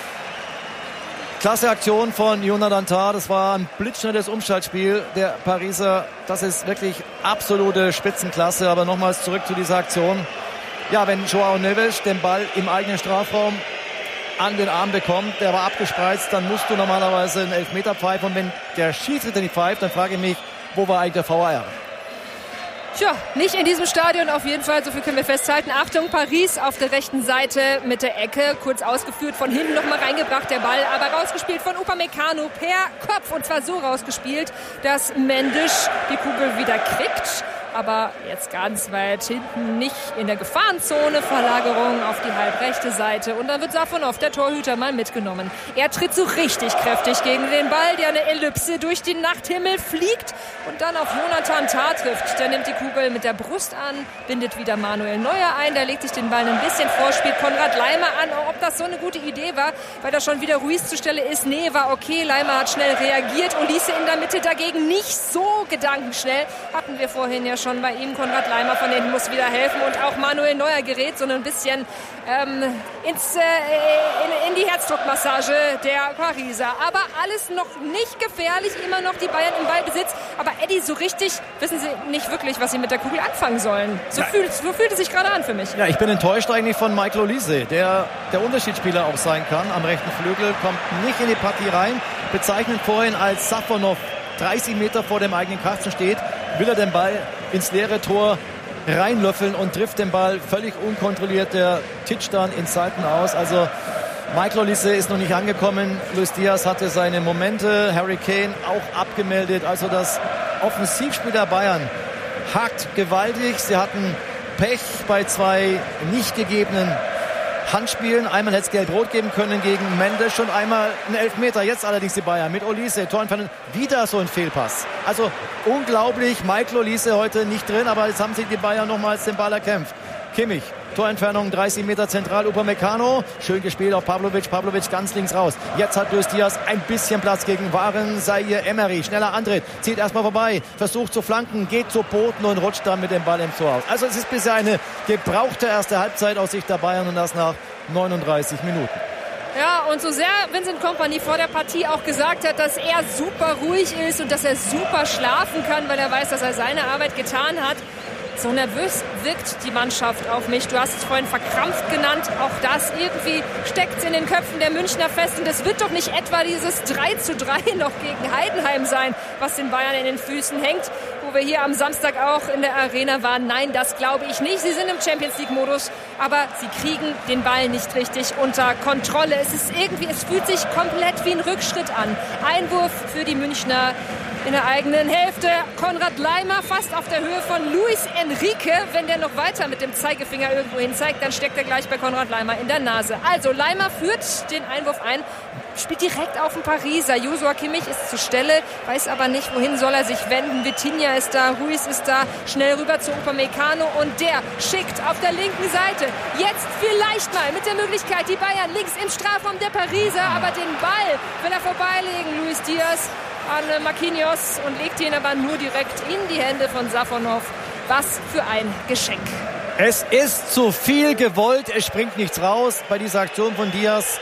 Klasse Aktion von Jonathan Tah. Das war ein blitzschnelles Umschaltspiel der Pariser. Das ist wirklich absolute Spitzenklasse. Aber nochmals zurück zu dieser Aktion. Ja, wenn Joao Neves den Ball im eigenen Strafraum an den Arm bekommt, der war abgespreizt, dann musst du normalerweise einen Elfmeter pfeifen. Und wenn der Schiedsrichter nicht pfeift, dann frage ich mich, wo war eigentlich der V A R? Tja, nicht in diesem Stadion auf jeden Fall, so viel können wir festhalten. Achtung, Paris auf der rechten Seite mit der Ecke, kurz ausgeführt, von hinten nochmal reingebracht der Ball, aber rausgespielt von Upamecano per Kopf und zwar so rausgespielt, dass Mendes die Kugel wieder kriegt. Aber jetzt ganz weit hinten, nicht in der Gefahrenzone. Verlagerung auf die halbrechte Seite. Und dann wird Safonov, der Torhüter, mal mitgenommen. Er tritt so richtig kräftig gegen den Ball, der eine Ellipse durch den Nachthimmel fliegt und dann auf Jonathan Tah trifft. Der nimmt die Kugel mit der Brust an, bindet wieder Manuel Neuer ein. Der legt sich den Ball ein bisschen vor, spielt Konrad Laimer an. Ob das so eine gute Idee war, weil da schon wieder Ruiz zur Stelle ist. Nee, war okay. Laimer hat schnell reagiert. Olise in der Mitte dagegen nicht so gedankenschnell. Hatten wir vorhin ja schon schon bei ihm. Konrad Laimer von hinten muss wieder helfen und auch Manuel Neuer gerät so ein bisschen ähm, ins, äh, in, in die Herzdruckmassage der Pariser. Aber alles noch nicht gefährlich, immer noch die Bayern im Ballbesitz. Aber Eddie, so richtig wissen sie nicht wirklich, was sie mit der Kugel anfangen sollen. So, ja. fühlt, so fühlt es sich gerade an für mich. Ja, ich bin enttäuscht eigentlich von Michael Olise, der der Unterschiedsspieler auch sein kann. Am rechten Flügel, kommt nicht in die Partie rein. Bezeichnet vorhin als Safonov dreißig Meter vor dem eigenen Kasten steht, will er den Ball ins leere Tor reinlöffeln und trifft den Ball völlig unkontrolliert. Der titscht dann ins Seiten aus. Also Michael Olise ist noch nicht angekommen. Luis Diaz hatte seine Momente. Harry Kane auch abgemeldet. Also das Offensivspiel der Bayern hakt gewaltig. Sie hatten Pech bei zwei nicht gegebenen Handspielen. Einmal hätte es gelb-rot geben können gegen Mendes und einmal ein Elfmeter. Jetzt allerdings die Bayern mit Olise. Torentfernung, wieder so ein Fehlpass. Also unglaublich, Michael Olise heute nicht drin, aber jetzt haben sich die Bayern nochmals den Ball erkämpft. Kimmich, Torentfernung dreißig Meter zentral, Upamecano. Schön gespielt auf Pavlovic, Pavlovic ganz links raus. Jetzt hat Luis Diaz ein bisschen Platz gegen Waren Zaire Emery. Schneller Antritt, zieht erstmal vorbei, versucht zu flanken, geht zu Boden und rutscht dann mit dem Ball im Tor aus. Also es ist bisher eine gebrauchte erste Halbzeit aus Sicht der Bayern und das nach neununddreißig Minuten. Ja, und so sehr Vincent Kompany vor der Partie auch gesagt hat, dass er super ruhig ist und dass er super schlafen kann, weil er weiß, dass er seine Arbeit getan hat. So nervös wirkt die Mannschaft auf mich. Du hast es vorhin verkrampft genannt. Auch das irgendwie steckt in den Köpfen der Münchner fest. Und es wird doch nicht etwa dieses drei zu drei noch gegen Heidenheim sein, was den Bayern in den Füßen hängt, wo wir hier am Samstag auch in der Arena waren. Nein, das glaube ich nicht. Sie sind im Champions-League-Modus, aber sie kriegen den Ball nicht richtig unter Kontrolle. Es ist irgendwie, es fühlt sich komplett wie ein Rückschritt an. Einwurf für die Münchner in der eigenen Hälfte. Konrad Laimer fast auf der Höhe von Luis Enrique. Wenn der noch weiter mit dem Zeigefinger irgendwo hin zeigt, dann steckt er gleich bei Konrad Laimer in der Nase. Also Laimer führt den Einwurf ein, spielt direkt auf den Pariser. Joshua Kimmich ist zur Stelle, weiß aber nicht, wohin soll er sich wenden. Vitinha ist da, Ruiz ist da, schnell rüber zu Upamecano und der schickt auf der linken Seite. Jetzt vielleicht mal mit der Möglichkeit, die Bayern links im Strafraum der Pariser, aber den Ball will er vorbeilegen, Luis Diaz an Marquinhos und legt ihn aber nur direkt in die Hände von Safonov. Was für ein Geschenk. Es ist zu viel gewollt, es springt nichts raus bei dieser Aktion von Diaz.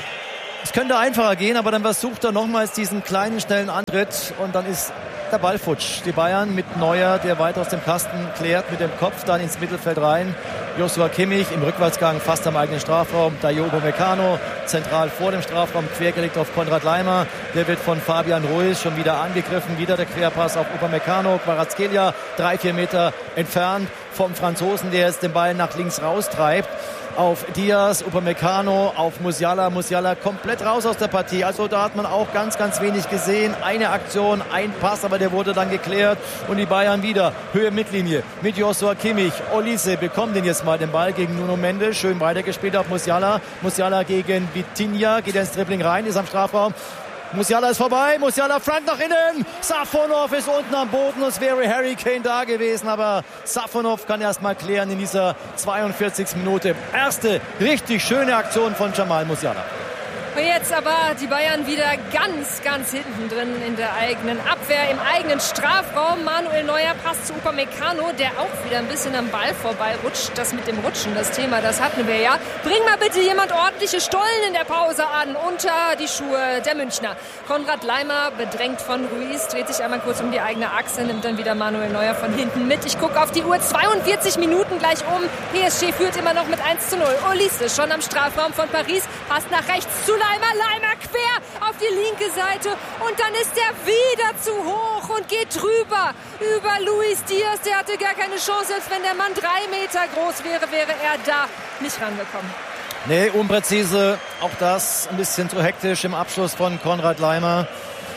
Es könnte einfacher gehen, aber dann versucht er nochmals diesen kleinen, schnellen Antritt und dann ist der Ball futsch. Die Bayern mit Neuer, der weit aus dem Kasten klärt, mit dem Kopf dann ins Mittelfeld rein. Joshua Kimmich im Rückwärtsgang fast am eigenen Strafraum. Dayo Upamecano zentral vor dem Strafraum, quergelegt auf Konrad Laimer. Der wird von Fabian Ruiz schon wieder angegriffen. Wieder der Querpass auf Upamecano. Kvaratskhelia drei, vier Meter entfernt vom Franzosen, der jetzt den Ball nach links raustreibt. Auf Diaz, Upamecano, auf Musiala. Musiala komplett raus aus der Partie. Also da hat man auch ganz, ganz wenig gesehen. Eine Aktion, ein Pass, aber der wurde dann geklärt. Und die Bayern wieder Höhe Mittellinie mit Joshua Kimmich. Olise bekommt den jetzt mal den Ball gegen Nuno Mendes. Schön weitergespielt auf Musiala. Musiala gegen Vitinha. Geht ins Dribbling rein, ist am Strafraum. Musiala ist vorbei, Musiala Frank nach innen, Safonov ist unten am Boden und es wäre Harry Kane da gewesen, aber Safonov kann erst mal klären in dieser zweiundvierzigsten Minute. Erste richtig schöne Aktion von Jamal Musiala. Jetzt aber die Bayern wieder ganz, ganz hinten drin in der eigenen Abwehr, im eigenen Strafraum. Manuel Neuer passt zu Upamecano, der auch wieder ein bisschen am Ball vorbei rutscht. Das mit dem Rutschen, das Thema, das hatten wir ja. Bring mal bitte jemand ordentliche Stollen in der Pause an, unter die Schuhe der Münchner. Konrad Laimer, bedrängt von Ruiz, dreht sich einmal kurz um die eigene Achse, nimmt dann wieder Manuel Neuer von hinten mit. Ich gucke auf die Uhr, zweiundvierzig Minuten gleich um. P S G führt immer noch mit eins zu null. Olise schon am Strafraum von Paris, passt nach rechts zu Laimer. Laimer quer auf die linke Seite und dann ist er wieder zu hoch und geht drüber über Luis Diaz. Der hatte gar keine Chance, selbst wenn der Mann drei Meter groß wäre, wäre er da nicht rangekommen. Nee, unpräzise, auch das ein bisschen zu hektisch im Abschluss von Konrad Laimer.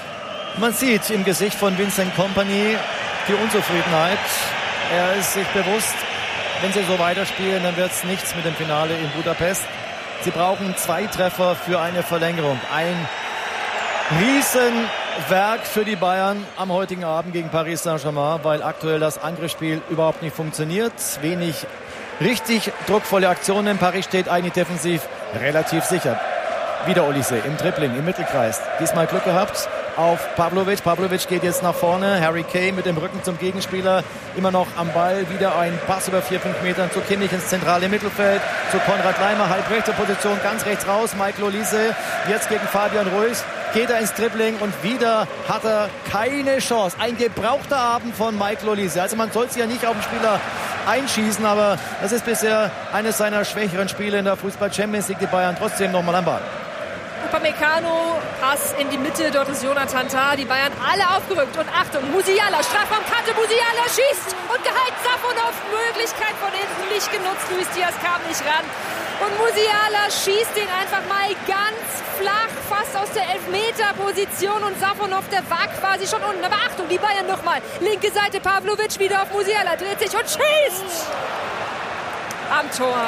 Man sieht im Gesicht von Vincent Kompany die Unzufriedenheit. Er ist sich bewusst, wenn sie so weiterspielen, dann wird es nichts mit dem Finale in Budapest. Sie brauchen zwei Treffer für eine Verlängerung. Ein Riesenwerk für die Bayern am heutigen Abend gegen Paris Saint-Germain, weil aktuell das Angriffsspiel überhaupt nicht funktioniert. Wenig richtig druckvolle Aktionen. Paris steht eigentlich defensiv relativ sicher. Wieder Olise im Dribbling, im Mittelkreis. Diesmal Glück gehabt auf Pavlovic. Pavlovic geht jetzt nach vorne. Harry Kane mit dem Rücken zum Gegenspieler. Immer noch am Ball. Wieder ein Pass über vier, fünf Metern zu Kimmich ins zentrale Mittelfeld. Zu Konrad Laimer, halbrechte Position, ganz rechts raus. Michael Olise jetzt gegen Fabian Ruiz. Geht er ins Dribbling und wieder hat er keine Chance. Ein gebrauchter Abend von Michael Olise. Also man soll sich ja nicht auf den Spieler einschießen, aber das ist bisher eines seiner schwächeren Spiele in der Fußball-Champions League. Die Bayern trotzdem nochmal am Ball. Upamecano, Pass in die Mitte, dort ist Jonathan Tah, die Bayern alle aufgerückt und Achtung, Musiala, Strafraumkante, Musiala schießt und gehalten, Safonov, Möglichkeit von hinten nicht genutzt, Luis Diaz kam nicht ran und Musiala schießt den einfach mal ganz flach, fast aus der Elfmeter-Position und Safonov, der war quasi schon unten, aber Achtung, die Bayern nochmal, linke Seite, Pavlovic wieder auf Musiala, dreht sich und schießt am Tor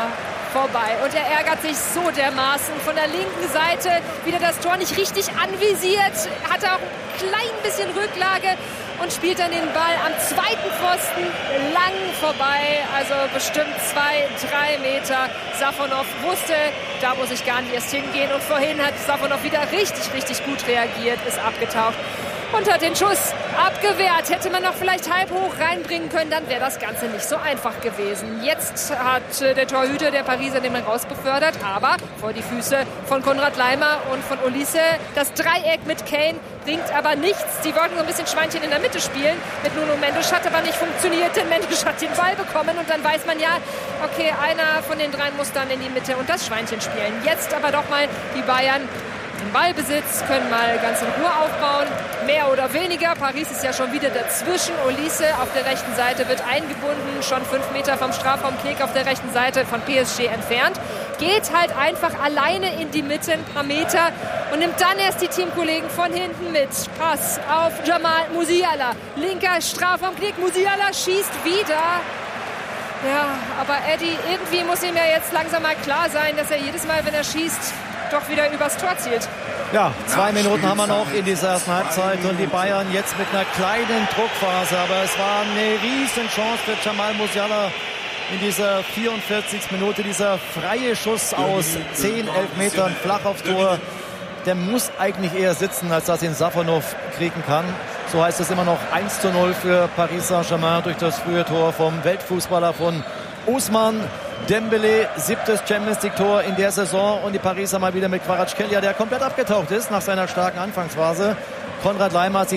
vorbei. Und er ärgert sich so dermaßen. Von der linken Seite wieder das Tor nicht richtig anvisiert. Hat auch ein klein bisschen Rücklage und spielt dann den Ball am zweiten Pfosten lang vorbei. Also bestimmt zwei, drei Meter. Safonov wusste, da muss ich gar nicht erst hingehen. Und vorhin hat Safonov wieder richtig, richtig gut reagiert, ist abgetaucht und hat den Schuss abgewehrt. Hätte man noch vielleicht halb hoch reinbringen können, dann wäre das Ganze nicht so einfach gewesen. Jetzt hat der Torhüter der Pariser den Mann rausbefördert, aber vor die Füße von Konrad Laimer und von Olise. Das Dreieck mit Kane bringt aber nichts. Die wollten so ein bisschen Schweinchen in der Mitte spielen mit Nuno Mendes, hat aber nicht funktioniert, denn Mendes hat den Ball bekommen und dann weiß man ja, okay, einer von den dreien muss dann in die Mitte und das Schweinchen spielen. Jetzt aber doch mal die Bayern im Ballbesitz, können mal ganz in Ruhe aufbauen, mehr oder weniger. Paris ist ja schon wieder dazwischen. Olise auf der rechten Seite wird eingebunden, schon fünf Meter vom Strafraum. Knick auf der rechten Seite von P S G entfernt. Geht halt einfach alleine in die Mitte ein paar Meter und nimmt dann erst die Teamkollegen von hinten mit. Pass auf Jamal Musiala. Linker Strafraum, Knick. Musiala schießt wieder. Ja, aber Eddie, irgendwie muss ihm ja jetzt langsam mal klar sein, dass er jedes Mal, wenn er schießt, doch wieder übers Tor zielt. Ja, zwei Minuten haben wir noch in dieser ersten Halbzeit und die Bayern jetzt mit einer kleinen Druckphase. Aber es war eine riesen Chance für Jamal Musiala in dieser vierundvierzigsten Minute. Dieser freie Schuss aus zehn, elf Metern flach aufs Tor. Der muss eigentlich eher sitzen, als dass ihn Safonov kriegen kann. So heißt es immer noch eins zu null für Paris Saint-Germain durch das frühe Tor vom Weltfußballer von Ousmane Dembélé, siebtes Champions League Tor in der Saison und die Pariser mal wieder mit Kvaratskhelia, der komplett abgetaucht ist nach seiner starken Anfangsphase. Konrad Laimer hat sich